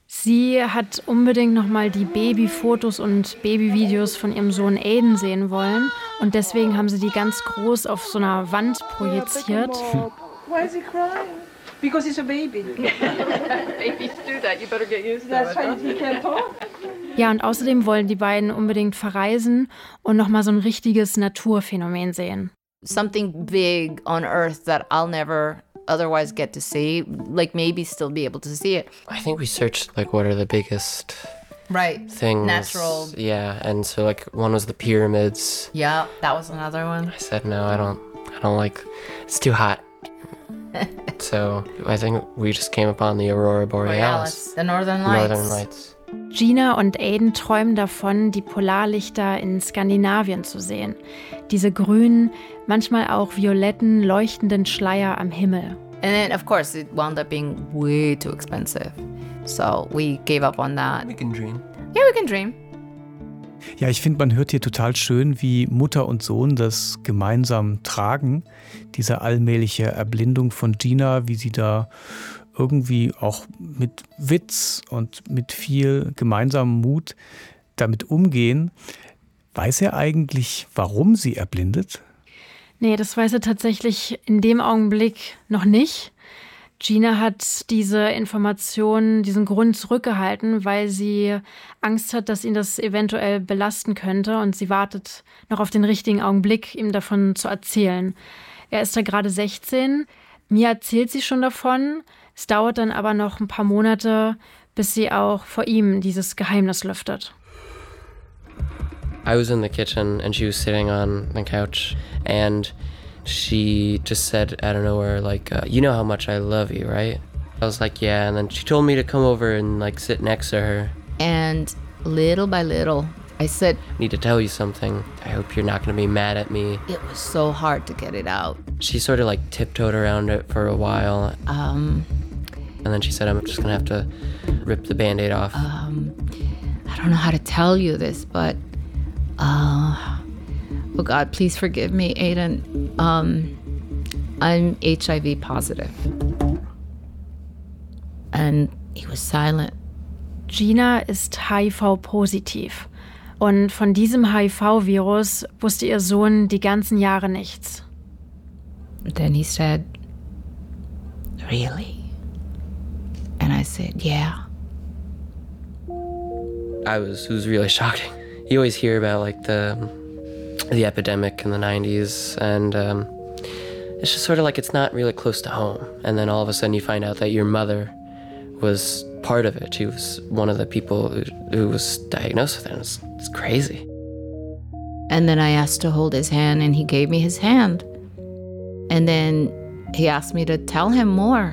Speaker 14: Sie hat unbedingt nochmal die Babyfotos und Babyvideos von ihrem Sohn Aiden sehen wollen. Und deswegen haben sie die ganz groß auf so einer Wand projiziert.
Speaker 16: Why is he crying? Because he's a baby. Babies do that. You better get used to it. That's right. He can't talk.
Speaker 14: Ja, und außerdem wollen die beiden unbedingt verreisen und nochmal so ein richtiges Naturphänomen sehen.
Speaker 13: Something big on Earth that I'll never otherwise get to see, like maybe still be able to see it.
Speaker 17: I think we searched like what are the biggest
Speaker 13: right
Speaker 17: things.
Speaker 13: Natural.
Speaker 17: Yeah, and so like one was the pyramids.
Speaker 13: Yeah, that was another one.
Speaker 17: I said no, I don't I don't like it's too hot. So I think we just came upon the Aurora Borealis.
Speaker 13: Borealis, the Northern Lights.
Speaker 17: Northern Lights.
Speaker 14: Gina und Aiden träumen davon, die Polarlichter in Skandinavien zu sehen. Diese grünen, manchmal auch violetten, leuchtenden Schleier am Himmel.
Speaker 13: And then, of course, it wound up being way too expensive. So we gave up on that.
Speaker 17: We can dream.
Speaker 13: Yeah, we can dream.
Speaker 1: Ja, ich finde, man hört hier total schön, wie Mutter und Sohn das gemeinsam tragen. Diese allmähliche Erblindung von Gina, wie sie da irgendwie auch mit Witz und mit viel gemeinsamem Mut damit umgehen. Weiß er eigentlich, warum sie erblindet?
Speaker 14: Nee, das weiß er tatsächlich in dem Augenblick noch nicht. Gina hat diese Information, diesen Grund zurückgehalten, weil sie Angst hat, dass ihn das eventuell belasten könnte, und sie wartet noch auf den richtigen Augenblick, ihm davon zu erzählen. Er ist da gerade sechzehn. Mir erzählt sie schon davon. Es dauert dann aber noch ein paar Monate, bis sie auch vor ihm dieses Geheimnis lüftet.
Speaker 17: I was in the kitchen and she was sitting on the couch and she just said out of nowhere, like, uh, you know how much I love you, right? I was like, yeah. And then she told me to come over and like sit next to her.
Speaker 13: And little by little, I said,
Speaker 17: I need to tell you something. I hope you're not going to be mad at me.
Speaker 13: It was so hard to get it out.
Speaker 17: She sort of like tiptoed around it for a while.
Speaker 13: Um,
Speaker 17: and then she said, I'm just going to have to rip the Band-Aid off.
Speaker 13: Um, I don't know how to tell you this, but uh, oh God, please forgive me, Aiden. Um, I'm H I V positive. And he was silent.
Speaker 14: Gina ist H I V-positiv. Und von diesem H I V-Virus wusste ihr Sohn die ganzen Jahre nichts.
Speaker 13: Then he said, really? And I said, yeah.
Speaker 17: I was, it was really shocking. You always hear about like the the epidemic in the nineties, and um, it's just sort of like it's not really close to home. And then all of a sudden you find out that your mother was part of it. She was one of the people who, who was diagnosed with it. It's, it's crazy.
Speaker 13: And then I asked to hold his hand, and he gave me his hand. And then he asked me to tell him more.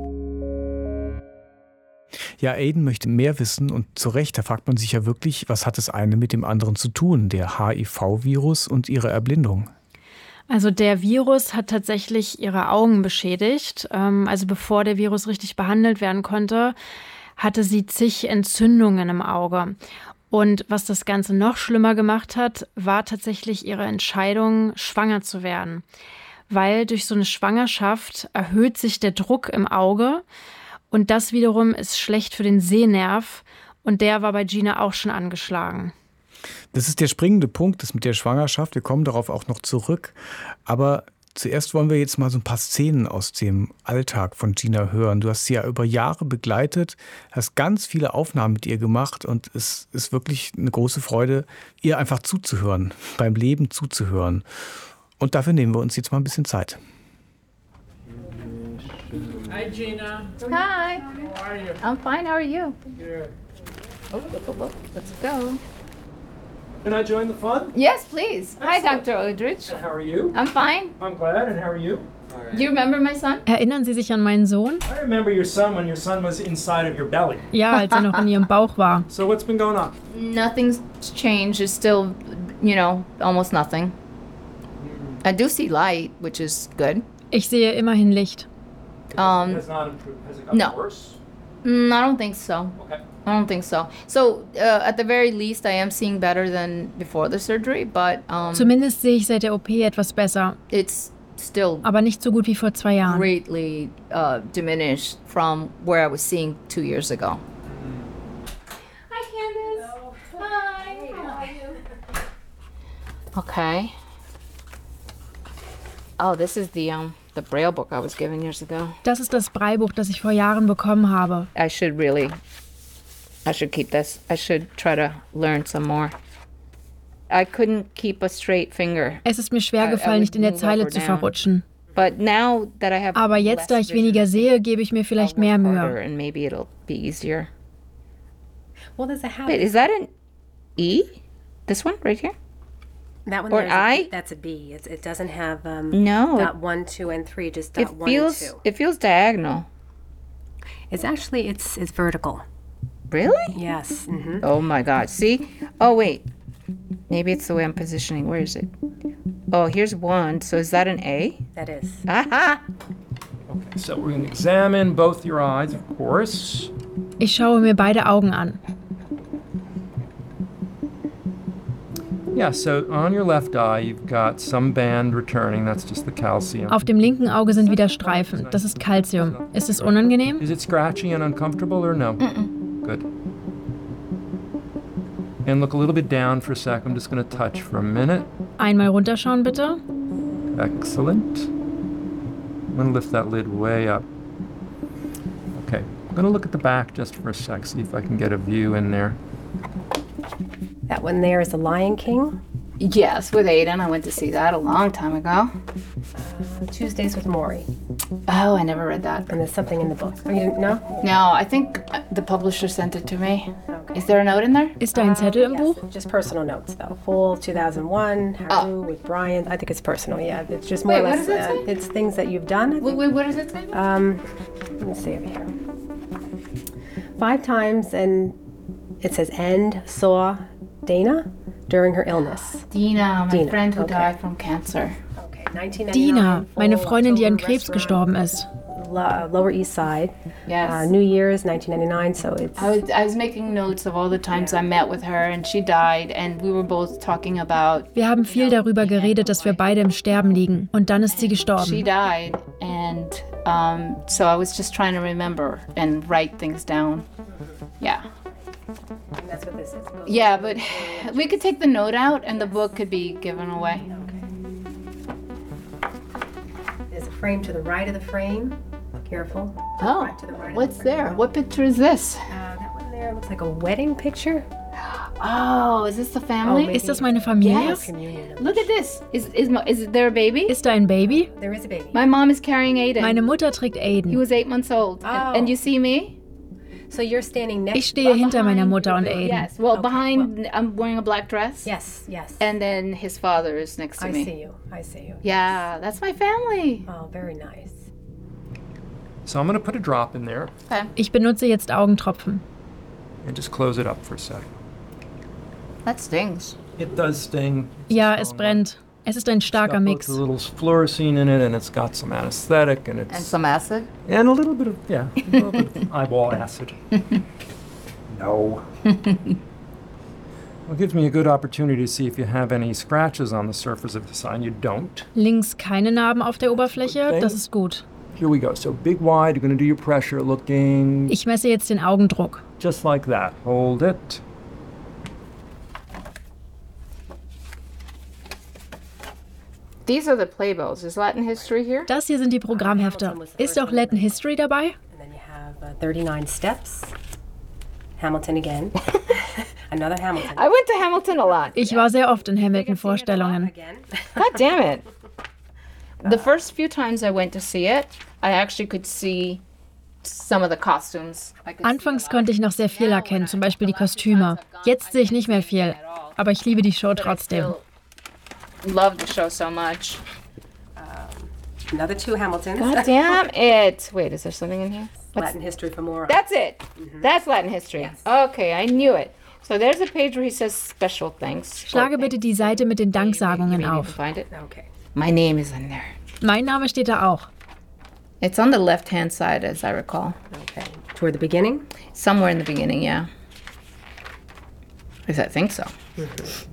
Speaker 1: Ja, Aiden möchte mehr wissen, und zu Recht, da fragt man sich ja wirklich, was hat das eine mit dem anderen zu tun, der H I V-Virus und ihre Erblindung?
Speaker 14: Also der Virus hat tatsächlich ihre Augen beschädigt. Also bevor der Virus richtig behandelt werden konnte, hatte sie zig Entzündungen im Auge. Und was das Ganze noch schlimmer gemacht hat, war tatsächlich ihre Entscheidung, schwanger zu werden. Weil durch so eine Schwangerschaft erhöht sich der Druck im Auge. Und das wiederum ist schlecht für den Sehnerv, und der war bei Gina auch schon angeschlagen.
Speaker 1: Das ist der springende Punkt, das mit der Schwangerschaft. Wir kommen darauf auch noch zurück. Aber zuerst wollen wir jetzt mal so ein paar Szenen aus dem Alltag von Gina hören. Du hast sie ja über Jahre begleitet, hast ganz viele Aufnahmen mit ihr gemacht, und es ist wirklich eine große Freude, ihr einfach zuzuhören, beim Leben zuzuhören. Und dafür nehmen wir uns jetzt mal ein bisschen Zeit.
Speaker 16: Hi, Gina.
Speaker 13: Hi.
Speaker 16: How are you?
Speaker 13: I'm fine. How are you?
Speaker 16: Good.
Speaker 13: Oh, look, look, look. Let's go.
Speaker 16: Can I join the fun?
Speaker 13: Yes, please. Hi,
Speaker 16: Excellent.
Speaker 13: Doctor Aldrich.
Speaker 16: How are you?
Speaker 13: I'm fine.
Speaker 16: I'm glad. And how are you?
Speaker 13: Do you remember my son?
Speaker 14: Erinnern Sie sich an meinen Sohn?
Speaker 16: I remember your son when your son was inside of your belly.
Speaker 14: Ja, als er noch in ihrem Bauch war.
Speaker 16: So what's been going on?
Speaker 13: Nothing's changed. It's still, you know, almost nothing. I do see light, which is good.
Speaker 14: Ich sehe immerhin Licht.
Speaker 13: Um,
Speaker 16: Has not improved. Has it gotten
Speaker 13: no.
Speaker 16: worse?
Speaker 13: Mm, I don't think so.
Speaker 16: Okay.
Speaker 13: I don't think so. So, uh, at the very least, I am seeing better than before the surgery, but um,
Speaker 14: Zumindest sehe ich seit der O P etwas besser.
Speaker 13: It's still
Speaker 14: aber nicht so gut wie vor zwei Jahren.
Speaker 13: Greatly uh, diminished from where I was seeing two years ago. Okay. Oh, this is the um the Braille book I was given years ago.
Speaker 14: Das ist das Braillebuch, das ich vor Jahren bekommen habe.
Speaker 13: I should really, I should keep this. I should try to learn some more. I couldn't keep a straight finger.
Speaker 14: Es ist mir schwer gefallen, nicht in der Zeile zu verrutschen.
Speaker 13: But now that I have
Speaker 14: Aber jetzt, da ich weniger sehe, gebe ich mir vielleicht mehr Mühe.
Speaker 13: and maybe it'll be easier.
Speaker 18: Well, there's a habit.
Speaker 13: Wait, is that an E? This one right here?
Speaker 18: That one
Speaker 13: or
Speaker 18: there's
Speaker 13: I?
Speaker 18: A, that's a B. It's, it doesn't have um,
Speaker 13: No,
Speaker 18: dot
Speaker 13: it-
Speaker 18: one, two, and three. Just
Speaker 13: It
Speaker 18: dot one
Speaker 13: feels
Speaker 18: and two.
Speaker 13: it feels diagonal.
Speaker 18: It's actually it's it's vertical.
Speaker 13: Really?
Speaker 18: Yes. Mm-hmm.
Speaker 13: Oh my God! See? Oh wait, maybe it's the way I'm positioning. Where is it? Oh, here's one. So is that an A?
Speaker 18: That is.
Speaker 13: Aha!
Speaker 19: Okay, so we're going to examine both your eyes, of course.
Speaker 14: Ich schaue mir beide Augen an.
Speaker 19: Yeah, so on your left eye, you've got some band returning. That's just the calcium.
Speaker 14: Auf dem linken Auge sind wieder Streifen. Das ist Calcium. Ist es unangenehm?
Speaker 19: Is it scratchy and uncomfortable or no?
Speaker 13: Mm-mm.
Speaker 19: Good. And look a little bit down for a sec. I'm just going to touch for a minute.
Speaker 14: Einmal runterschauen, bitte.
Speaker 19: Excellent. I'm going to lift that lid way up. Okay, I'm going to look at the back just for a sec, see if I can get a view in there.
Speaker 18: That one there is the Lion King.
Speaker 13: Yes, with Aiden. I went to see that a long time ago.
Speaker 18: Uh, Tuesdays with Maury.
Speaker 13: Oh, I never read that.
Speaker 18: And there's something in the book. Oh, you didn't know?
Speaker 13: No, I think the publisher sent it to me. Is there a note in there?
Speaker 14: Ist da ein Zettel im Buch?
Speaker 18: Just personal notes, though. Fall two thousand one, Haru with Brian. I think it's personal, yeah. It's just more
Speaker 13: Wait,
Speaker 18: or
Speaker 13: what
Speaker 18: less,
Speaker 13: does it say?
Speaker 18: uh, it's things that you've done. I
Speaker 13: Wait, wait, what does it say?
Speaker 18: Um, let me see over here. Five times, and it says, and saw Dana during her illness.
Speaker 13: Dina, my
Speaker 18: Dina,
Speaker 13: friend who
Speaker 18: okay.
Speaker 13: died from cancer.
Speaker 18: Okay, nineteen
Speaker 14: Dina,
Speaker 18: ninety-nine,
Speaker 14: meine
Speaker 18: fall,
Speaker 14: Freundin, die an
Speaker 18: October
Speaker 14: Krebs gestorben ist.
Speaker 18: Lo- Lower East Side.
Speaker 13: Yes.
Speaker 18: Uh, New Year's, nineteen ninety-nine, so it's...
Speaker 13: I was, I was making notes of all the times I met with her and she died and we were both talking about
Speaker 14: Wir haben viel darüber geredet, dass wir beide im Sterben liegen. Und dann ist sie
Speaker 13: she
Speaker 14: gestorben.
Speaker 13: died and um, so I was just trying to remember and write things down. Yeah.
Speaker 18: And that's what this is.
Speaker 13: Yeah, but we could take the note out and the book could be given away.
Speaker 18: There's a frame to the right of the frame. Careful.
Speaker 13: Oh,
Speaker 18: Right to the right of
Speaker 13: what's
Speaker 18: the frame.
Speaker 13: there? What picture is this?
Speaker 18: Uh, that one there looks like a wedding picture.
Speaker 13: Oh, is this the family?
Speaker 18: maybe.
Speaker 14: Ist das meine Familie?
Speaker 13: Yes. Look at this. Is is my- is there a baby?
Speaker 14: Ist da ein Baby?
Speaker 18: There is a baby.
Speaker 13: My mom is carrying Aiden.
Speaker 14: Meine Mutter trägt
Speaker 13: He
Speaker 14: Aiden.
Speaker 13: was eight months old. And, and you see me?
Speaker 18: So you're standing next
Speaker 14: Ich stehe hinter meiner Mutter und Aiden.
Speaker 13: Yes. Well, behind, I'm wearing a black dress.
Speaker 18: Yes, yes.
Speaker 13: And then his father is next to
Speaker 18: I
Speaker 13: me.
Speaker 18: see you. I see you.
Speaker 13: Yeah, that's my family.
Speaker 18: Oh, very nice.
Speaker 19: So I'm going to put a drop in there
Speaker 13: Okay.
Speaker 14: Ich benutze jetzt Augentropfen.
Speaker 19: and just close it up for a sec.
Speaker 13: That stings.
Speaker 19: It does sting.
Speaker 14: Ja, es brennt. Es ist ein starker
Speaker 19: Got
Speaker 14: Mix.
Speaker 19: both a little fluorescein in it, and it's got some anesthetic, and it's
Speaker 13: And some acid?
Speaker 19: and a little bit of yeah, a little bit of eyeball acid. No. Well, it gives me a good opportunity to see if you have any scratches on the surface of the sign. You don't.
Speaker 14: Links keine Narben auf der Oberfläche, das ist gut.
Speaker 19: Here we go. So big wide. You're going to do your pressure looking
Speaker 14: Ich messe jetzt den Augendruck.
Speaker 19: just like that. Hold it.
Speaker 13: These are the playbills. Is Latin history here?
Speaker 14: Das hier sind die Programmhefte. Ist auch Latin History dabei?
Speaker 18: And then you have uh, thirty-nine steps. Hamilton again. Another Hamilton.
Speaker 13: I went to Hamilton a lot.
Speaker 14: Ich war sehr oft in Hamilton-Vorstellungen.
Speaker 13: God damn it. The first few times I went to see it, I actually could see some of the costumes. I could
Speaker 14: Anfangs konnte ich noch sehr viel erkennen, zum Beispiel die Kostüme. Jetzt sehe ich nicht mehr viel, aber ich liebe die Show trotzdem.
Speaker 13: love the show so much.
Speaker 18: Another two Hamiltons.
Speaker 13: God damn it. Wait, is there something in here?
Speaker 18: Latin history for more.
Speaker 13: That's it. That's Latin history. Okay, I knew it. So there's a page where he says special thanks.
Speaker 14: Schlage bitte die Seite mit den Danksagungen auf.
Speaker 13: Find it?
Speaker 18: Okay.
Speaker 13: My name is in there.
Speaker 14: Mein Name steht da auch.
Speaker 13: It's on the left-hand side, as I recall.
Speaker 18: Okay. Toward the beginning?
Speaker 13: Somewhere in the beginning, yeah. Yes, I think so.
Speaker 18: Mm-hmm.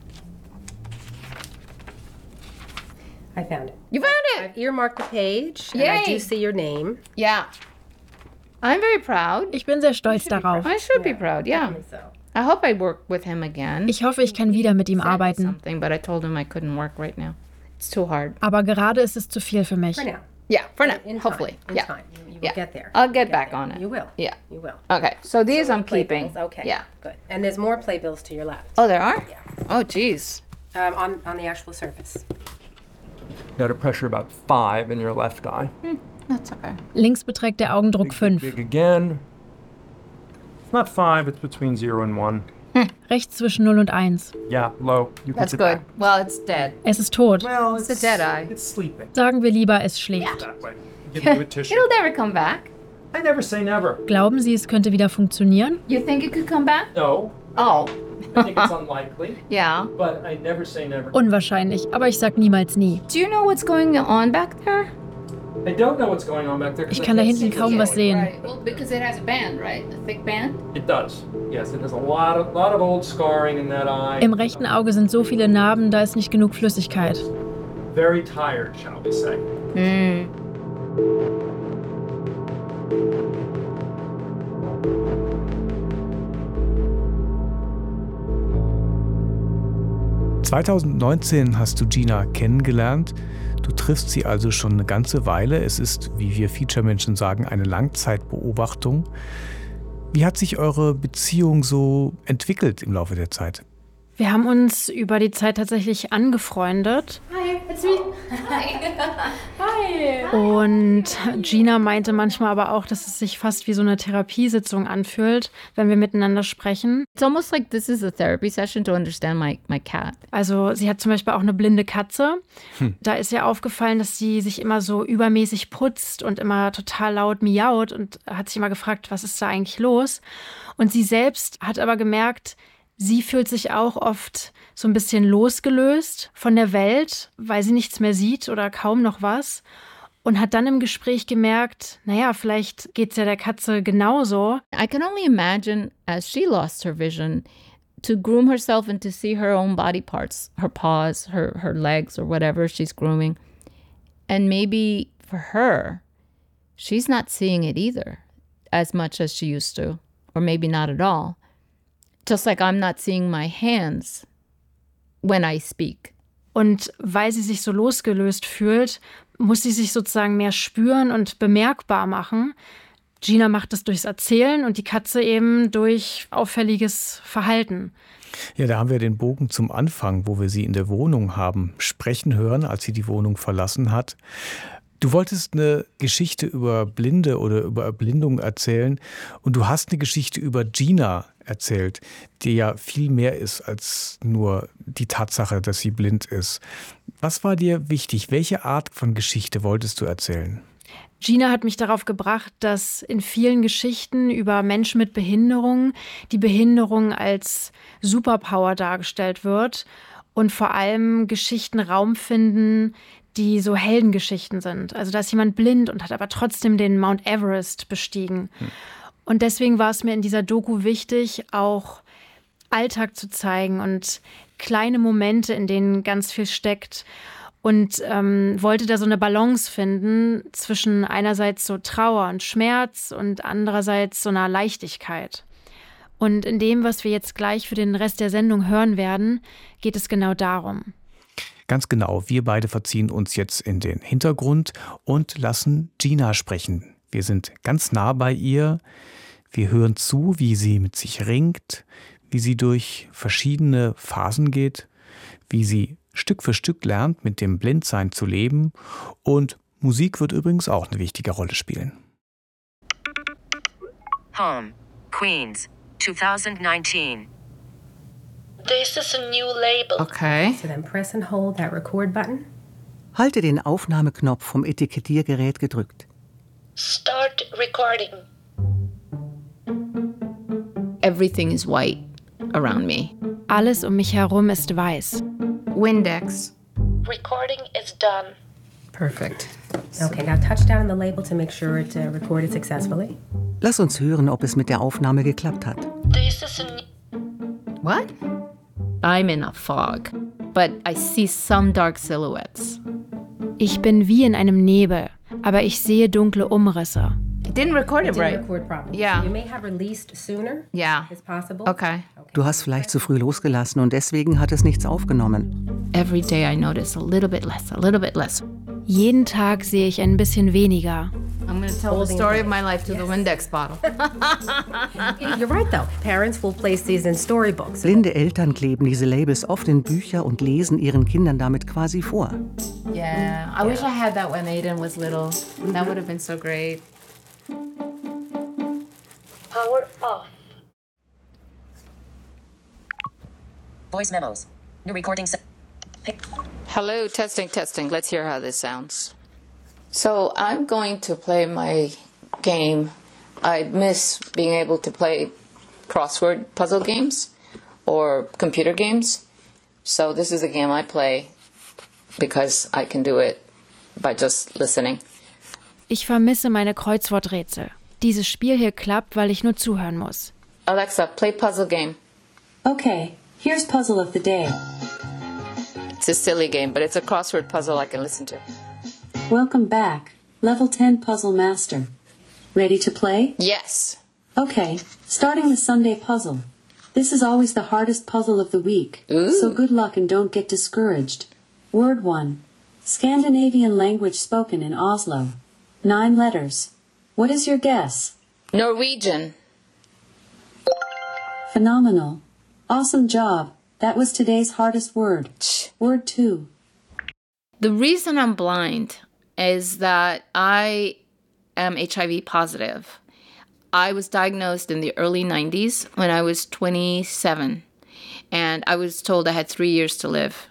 Speaker 18: I found it.
Speaker 13: You found it!
Speaker 18: I've earmarked the page, and I
Speaker 13: Yay.
Speaker 18: do see your name.
Speaker 13: Yeah. I'm very proud.
Speaker 14: Ich bin sehr stolz darauf.
Speaker 13: I should be proud, yeah.
Speaker 18: So.
Speaker 13: I hope I work with him again.
Speaker 14: Ich hoffe, ich kann wieder mit ihm arbeiten.
Speaker 13: Something, but I told him I couldn't work right now. It's too hard.
Speaker 14: Aber gerade ist es zu viel für mich.
Speaker 18: For now.
Speaker 13: Yeah, for now.
Speaker 18: In
Speaker 13: Hopefully.
Speaker 18: Time. In
Speaker 13: yeah.
Speaker 18: time. You, you
Speaker 13: yeah.
Speaker 18: will get there.
Speaker 13: I'll get
Speaker 18: You'll
Speaker 13: back
Speaker 18: there.
Speaker 13: on it.
Speaker 18: You will.
Speaker 13: Yeah.
Speaker 18: You will.
Speaker 13: Okay. So these
Speaker 18: So
Speaker 13: I'm keeping.
Speaker 18: playbills, Okay.
Speaker 13: Yeah.
Speaker 18: Good. And there's more playbills to your left.
Speaker 13: Oh, there are?
Speaker 18: Yeah.
Speaker 13: Oh, geez.
Speaker 18: Um, on, on the actual surface.
Speaker 19: Got a pressure about five in your left eye.
Speaker 13: Hmm, that's okay.
Speaker 14: Links beträgt der Augendruck fünf.
Speaker 19: Big again. It's not five, it's between zero and one.
Speaker 14: Rechts zwischen null und eins.
Speaker 19: Yeah, low. You can
Speaker 13: That's
Speaker 19: sit
Speaker 13: good.
Speaker 19: back.
Speaker 13: Well, it's dead.
Speaker 14: Es ist tot.
Speaker 19: Well,
Speaker 13: It's a dead eye.
Speaker 19: It's sleeping.
Speaker 14: Sagen wir lieber, es schläft.
Speaker 19: That way. Give you a tissue.
Speaker 13: It'll never come back.
Speaker 19: I never say never.
Speaker 14: Glauben Sie, es könnte wieder funktionieren?
Speaker 13: You think it could come back?
Speaker 19: No.
Speaker 13: Oh.
Speaker 19: I think it's unlikely.
Speaker 13: Yeah.
Speaker 19: But I never say never.
Speaker 14: Unwahrscheinlich, aber ich sag niemals nie.
Speaker 13: Do you know what's going on back there?
Speaker 19: I don't know what's going on back there. 'cause
Speaker 14: Ich
Speaker 19: I
Speaker 14: kann da
Speaker 19: can't
Speaker 14: hinten
Speaker 19: see
Speaker 14: kaum
Speaker 19: it.
Speaker 14: was sehen.
Speaker 13: Right. Well, because it has a band, right? A thick band?
Speaker 19: It does. Yes, it has a lot of lot of old scarring in that eye.
Speaker 14: Im rechten Auge sind so viele Narben, da ist nicht genug Flüssigkeit.
Speaker 19: Very tired, shall we say.
Speaker 13: Hm.
Speaker 20: zweitausendneunzehn hast du Gina kennengelernt. Du triffst sie also schon eine ganze Weile. Es ist, wie wir Feature-Menschen sagen, eine Langzeitbeobachtung. Wie hat sich eure Beziehung so entwickelt im Laufe der Zeit?
Speaker 14: Wir haben uns über die Zeit tatsächlich angefreundet.
Speaker 13: Hi, it's me. Hi. Hi.
Speaker 14: Und Gina meinte manchmal aber auch, dass es sich fast wie so eine Therapiesitzung anfühlt, wenn wir miteinander sprechen.
Speaker 13: It's almost like this is a therapy session to understand my, my cat.
Speaker 14: Also sie hat zum Beispiel auch eine blinde Katze. Hm. Da ist ihr aufgefallen, dass sie sich immer so übermäßig putzt und immer total laut miaut und hat sich immer gefragt, was ist da eigentlich los? Und sie selbst hat aber gemerkt, sie fühlt sich auch oft so ein bisschen losgelöst von der Welt, weil sie nichts mehr sieht oder kaum noch was. Und hat dann im Gespräch gemerkt, naja, vielleicht geht es ja der Katze genauso.
Speaker 13: I can only imagine, as she lost her vision, to groom herself and to see her own body parts, her paws, her, her legs or whatever she's grooming. And maybe for her, she's not seeing it either as much as she used to, or maybe not at all. Just like I'm not seeing my hands when I speak.
Speaker 14: Und weil sie sich so losgelöst fühlt, muss sie sich sozusagen mehr spüren und bemerkbar machen. Gina macht das durchs Erzählen und die Katze eben durch auffälliges Verhalten.
Speaker 20: Ja, da haben wir den Bogen zum Anfang, wo wir sie in der Wohnung haben sprechen hören, als sie die Wohnung verlassen hat. Du wolltest eine Geschichte über Blinde oder über Erblindung erzählen und du hast eine Geschichte über Gina erzählt, die ja viel mehr ist als nur die Tatsache, dass sie blind ist. Was war dir wichtig? Welche Art von Geschichte wolltest du erzählen?
Speaker 14: Gina hat mich darauf gebracht, dass in vielen Geschichten über Menschen mit Behinderung die Behinderung als Superpower dargestellt wird und vor allem Geschichten Raum finden, die so Heldengeschichten sind. Also da ist jemand blind und hat aber trotzdem den Mount Everest bestiegen. Hm. Und deswegen war es mir in dieser Doku wichtig, auch Alltag zu zeigen und kleine Momente, in denen ganz viel steckt. Und ähm, wollte da so eine Balance finden zwischen einerseits so Trauer und Schmerz und andererseits so einer Leichtigkeit. Und in dem, was wir jetzt gleich für den Rest der Sendung hören werden, geht es genau darum.
Speaker 20: Ganz genau, wir beide verziehen uns jetzt in den Hintergrund und lassen Gina sprechen. Wir sind ganz nah bei ihr, wir hören zu, wie sie mit sich ringt, wie sie durch verschiedene Phasen geht, wie sie Stück für Stück lernt, mit dem Blindsein zu leben, und Musik wird übrigens auch eine wichtige Rolle spielen.
Speaker 21: Home, Queens, twenty nineteen.
Speaker 22: This is a new label.
Speaker 13: Okay.
Speaker 18: So then press and hold that record button.
Speaker 23: Halte den Aufnahmeknopf vom Etikettiergerät gedrückt.
Speaker 22: Start recording.
Speaker 13: Everything is white around me.
Speaker 14: Alles um mich herum ist weiß.
Speaker 13: Windex.
Speaker 22: Recording is done.
Speaker 18: Perfect. Okay, now touch down on the label to make sure it uh, recorded successfully.
Speaker 23: Lass uns hören, ob es mit der Aufnahme geklappt hat.
Speaker 22: This is a new...
Speaker 13: What? I'm in a fog, but I see some dark silhouettes.
Speaker 14: Ich bin wie in einem Nebel, aber ich sehe dunkle Umrisse.
Speaker 13: didn't record it,
Speaker 18: it didn't
Speaker 13: right.
Speaker 18: record properly.
Speaker 13: Yeah.
Speaker 18: So you may have released sooner.
Speaker 13: Yeah.
Speaker 18: It's possible.
Speaker 13: Okay.
Speaker 23: Du hast vielleicht zu früh losgelassen und deswegen hat es nichts aufgenommen.
Speaker 13: Every day I notice a little bit less, a little bit less.
Speaker 14: Jeden Tag sehe ich ein bisschen weniger.
Speaker 13: I'm going to tell the story of my life to the Windex bottle.
Speaker 18: You're right though. Parents will place these in storybooks.
Speaker 23: Blinde Eltern kleben diese Labels oft in Bücher und lesen ihren Kindern damit quasi vor.
Speaker 13: Yeah, I wish I had that when Aiden was little. That would have been so great.
Speaker 22: Power off.
Speaker 21: Voice memos. New recording. Se-
Speaker 13: Hello, testing, testing. Let's hear how this sounds. So I'm going to play my game. I miss being able to play crossword puzzle games or computer games. So this is a game I play because I can do it by just listening.
Speaker 14: Ich vermisse meine Kreuzworträtsel. Dieses Spiel hier klappt, weil ich nur zuhören muss.
Speaker 13: Alexa, play puzzle game.
Speaker 2: Okay, here's puzzle of the day.
Speaker 13: It's a silly game, but it's a crossword puzzle I can listen to.
Speaker 2: Welcome back. Level ten Puzzle Master. Ready to play?
Speaker 13: Yes.
Speaker 2: Okay, starting the Sunday puzzle. This is always the hardest puzzle of the week, Ooh. So good luck and don't get discouraged. Word one. Scandinavian language spoken in Oslo. Nine letters. What is your guess?
Speaker 13: Norwegian.
Speaker 2: Phenomenal. Awesome job. That was today's hardest word. Word two.
Speaker 13: The reason I'm blind is that I am H I V positive. I was diagnosed in the early nineties when I was twenty-seven, and I was told I had three years to live.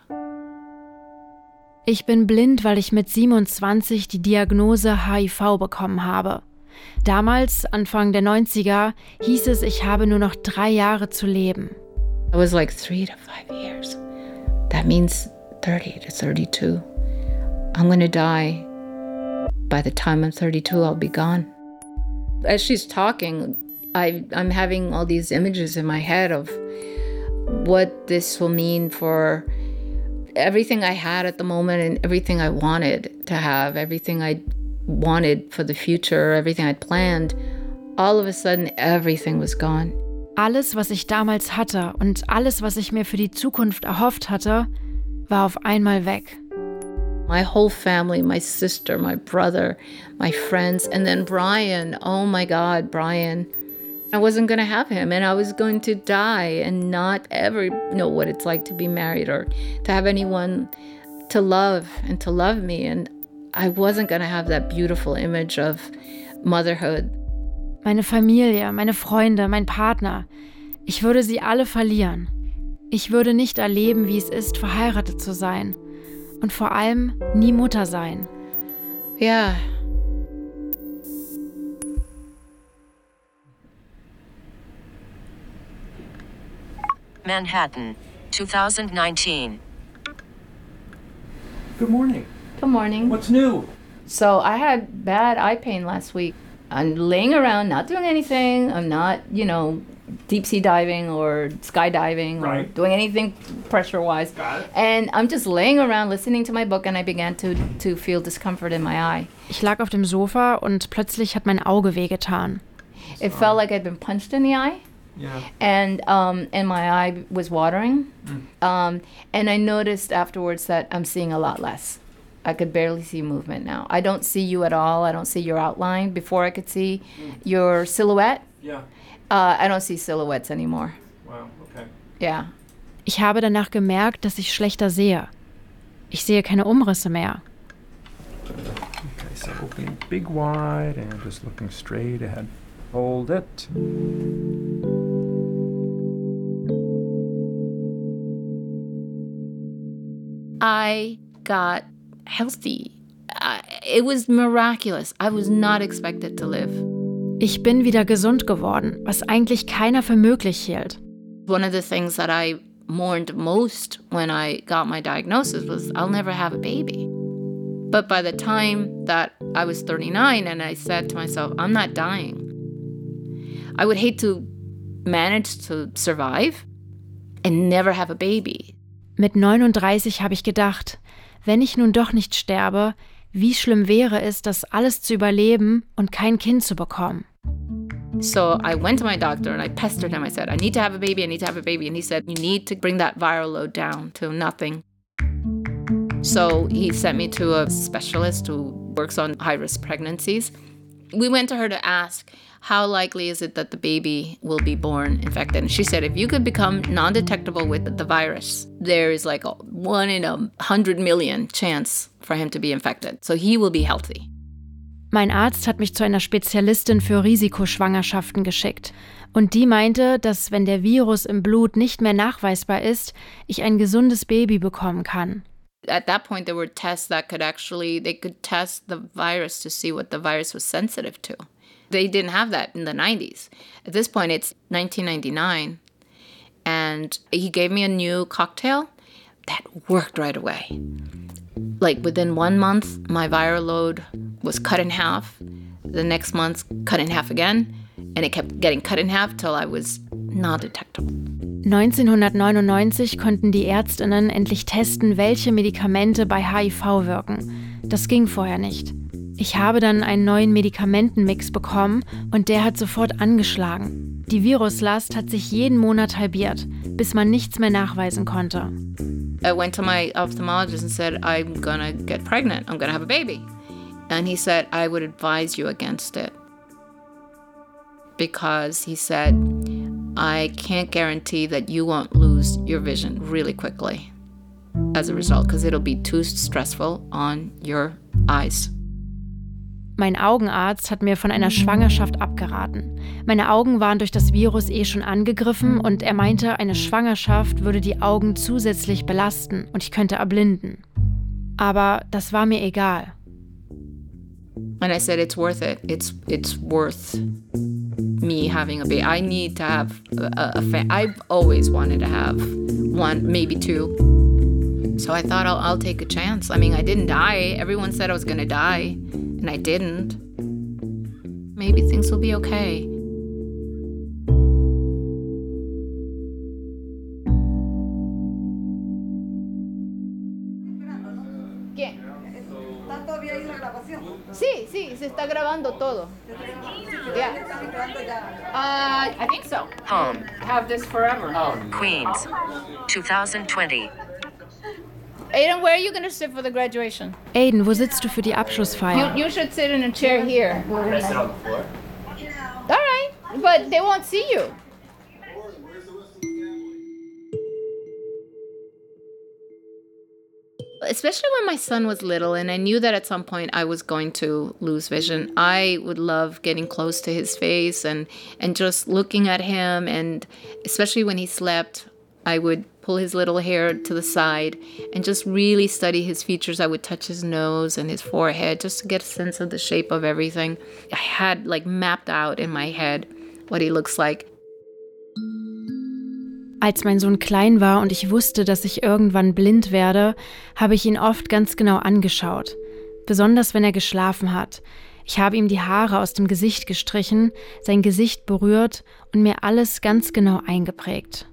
Speaker 14: Ich bin blind, weil ich mit siebenundzwanzig die Diagnose H I V bekommen habe. Damals, Anfang der neunziger, hieß es, ich habe nur noch drei Jahre zu leben.
Speaker 13: I was like three to five years. That means thirty to thirty-two. I'm gonna die. By the time I'm thirty-two, I'll be gone. As she's talking, I, I'm having all these images in my head of what this will mean for everything I had at the moment and everything I wanted to have, everything I wanted for the future, everything I'd planned. All of a sudden, everything was gone.
Speaker 14: Alles, was ich damals hatte und alles, was ich mir für die Zukunft erhofft hatte, war auf einmal weg.
Speaker 13: My whole family, my sister, my brother, my friends, and then Brian. Oh my God, Brian. I wasn't going to have him, and I was going to die and not ever know what it's like to be married or to have anyone to love and to love me. And I wasn't going to have that beautiful image of motherhood.
Speaker 14: Meine Familie, meine Freunde, mein Partner. Ich würde sie alle verlieren. Ich würde nicht erleben, wie es ist, verheiratet zu sein. Und vor allem nie Mutter sein.
Speaker 13: Ja.
Speaker 21: Manhattan, twenty nineteen.
Speaker 19: Good morning.
Speaker 13: Good morning.
Speaker 19: What's new?
Speaker 13: So I had bad eye pain last week. I'm laying around, not doing anything. I'm not, you know, deep sea diving or skydiving
Speaker 19: right.
Speaker 13: or doing anything pressure-wise.
Speaker 19: Got it.
Speaker 13: And I'm just laying around listening to my book and I began to, to feel discomfort in my eye.
Speaker 14: Ich lag auf dem Sofa und plötzlich hat mein Auge wehgetan.
Speaker 13: It felt like I'd been punched in the eye.
Speaker 19: Yeah.
Speaker 13: And um, and my eye was watering. Mm. Um, and I noticed afterwards that I'm seeing a lot less. I could barely see movement now. I don't see you at all. I don't see your outline. Before I could see mm. your silhouette.
Speaker 19: Yeah.
Speaker 13: Uh, I don't see silhouettes anymore.
Speaker 19: Wow, okay.
Speaker 13: Yeah.
Speaker 14: Ich habe danach gemerkt, dass ich schlechter sehe. Ich sehe keine Umrisse mehr.
Speaker 19: Okay, so opening big wide and just looking straight ahead. Hold it.
Speaker 13: I got healthy. Uh, it was miraculous. I was not expected to live.
Speaker 14: Ich bin wieder gesund geworden, was eigentlich keiner für möglich hielt.
Speaker 13: One of the things that I mourned most when I got my diagnosis was I'll never have a baby. But by the time that I was thirty-nine and I said to myself, I'm not dying. I would hate to manage to survive and never have a baby.
Speaker 14: Mit neununddreißig habe ich gedacht, wenn ich nun doch nicht sterbe, wie schlimm wäre es, das alles zu überleben und kein Kind zu bekommen.
Speaker 13: So I went to my doctor and I pestered him. I said, I need to have a baby, I need to have a baby. And he said, you need to bring that viral load down to nothing. So he sent me to a specialist who works on high-risk pregnancies. We went to her to ask, how likely is it that the baby will be born infected? And she said, if you could become non-detectable with the virus, there is like a one in a hundred million chance for him to be infected. So he will be healthy.
Speaker 14: Mein Arzt hat mich zu einer Spezialistin für Risikoschwangerschaften geschickt. Und die meinte, dass wenn der Virus im Blut nicht mehr nachweisbar ist, ich ein gesundes Baby bekommen kann.
Speaker 13: At that point, there were tests that could actually, they could test the virus to see what the virus was sensitive to. They didn't have that in the nineties. At this point, it's nineteen ninety-nine. And he gave me a new cocktail that worked right away. Like within one month, my viral load was cut in half. The next month, cut in half again. And it kept getting cut in half till I was not detectable.
Speaker 14: neunzehnhundertneunundneunzig konnten die Ärztinnen endlich testen, welche Medikamente bei H I V wirken. Das ging vorher nicht. Ich habe dann einen neuen Medikamentenmix bekommen und der hat sofort angeschlagen. Die Viruslast hat sich jeden Monat halbiert, bis man nichts mehr nachweisen konnte.
Speaker 13: I went to my ophthalmologist and said, I'm gonna get pregnant, I'm gonna have a baby. And he said, I would advise you against it. Because he said, I can't guarantee that you won't lose your vision really quickly as a result, because it'll be too stressful on your eyes.
Speaker 14: Mein Augenarzt hat mir von einer Schwangerschaft abgeraten. Meine Augen waren durch das Virus eh schon angegriffen und er meinte, eine Schwangerschaft würde die Augen zusätzlich belasten und ich könnte erblinden. Aber das war mir egal.
Speaker 13: And I said, it's worth it. It's it's worth me having a baby. I need to have a, a family. I've always wanted to have one, maybe two. So I thought I'll, I'll take a chance. I mean, I didn't die. Everyone said I was going to die, and I didn't. Maybe things will be okay. ¿Quién? ¿Está todavía ahí la grabación? Sí, sí, se está grabando todo. Yeah. Uh, I think so.
Speaker 21: Home.
Speaker 13: Have this forever.
Speaker 21: Queens. twenty twenty.
Speaker 13: Aiden, where are you going to sit for the graduation?
Speaker 14: Aiden, wo sitzt du für die Abschlussfeier?
Speaker 13: You, you should sit in a chair here.
Speaker 3: Can I sit on the floor?
Speaker 13: All right, but they won't see you. Especially when my son was little and I knew that at some point I was going to lose vision, I would love getting close to his face and, and just looking at him. And especially when he slept, I would pull his little hair to the side and just really study his features. I would touch his nose and his forehead just to get a sense of the shape of everything. I had like mapped out in my head what he looks like.
Speaker 14: Als mein Sohn klein war und ich wusste, dass ich irgendwann blind werde, habe ich ihn oft ganz genau angeschaut. Besonders wenn er geschlafen hat. Ich habe ihm die Haare aus dem Gesicht gestrichen, sein Gesicht berührt und mir alles ganz genau eingeprägt.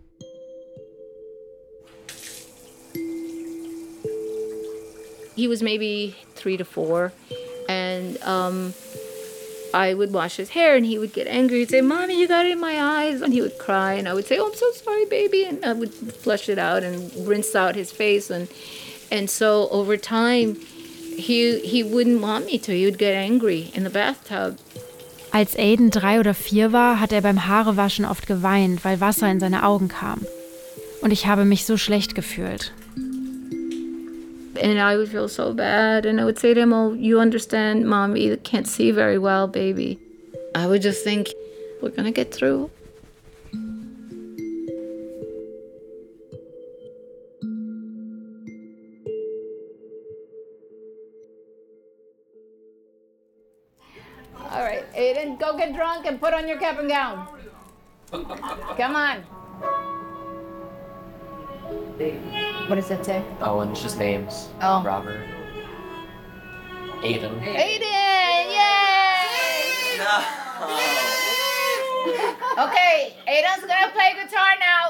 Speaker 13: He was maybe three to four, and um, I would wash his hair, and he would get angry. He'd say, "Mommy, you got it in my eyes," and he would cry, and I would say, "Oh, I'm so sorry, baby," and I would flush it out and rinse out his face, and and so over time, he he wouldn't want me to. He would get angry in the bathtub.
Speaker 14: Als Aiden drei oder vier war, hat er beim Haarewaschen oft geweint, weil Wasser in seine Augen kam. Und ich habe mich so schlecht gefühlt.
Speaker 13: And I would feel so bad, and I would say to him, "Oh, you understand, Mommy can't see very well, baby." I would just think, we're gonna get through. All right, Aiden, go get drunk and put on your cap and gown. Come on. What does that say?
Speaker 3: Oh, and it's just names.
Speaker 13: Oh.
Speaker 3: Robert. Aiden.
Speaker 13: Aiden! Yay!
Speaker 3: No.
Speaker 13: Okay, Aiden's gonna play guitar now.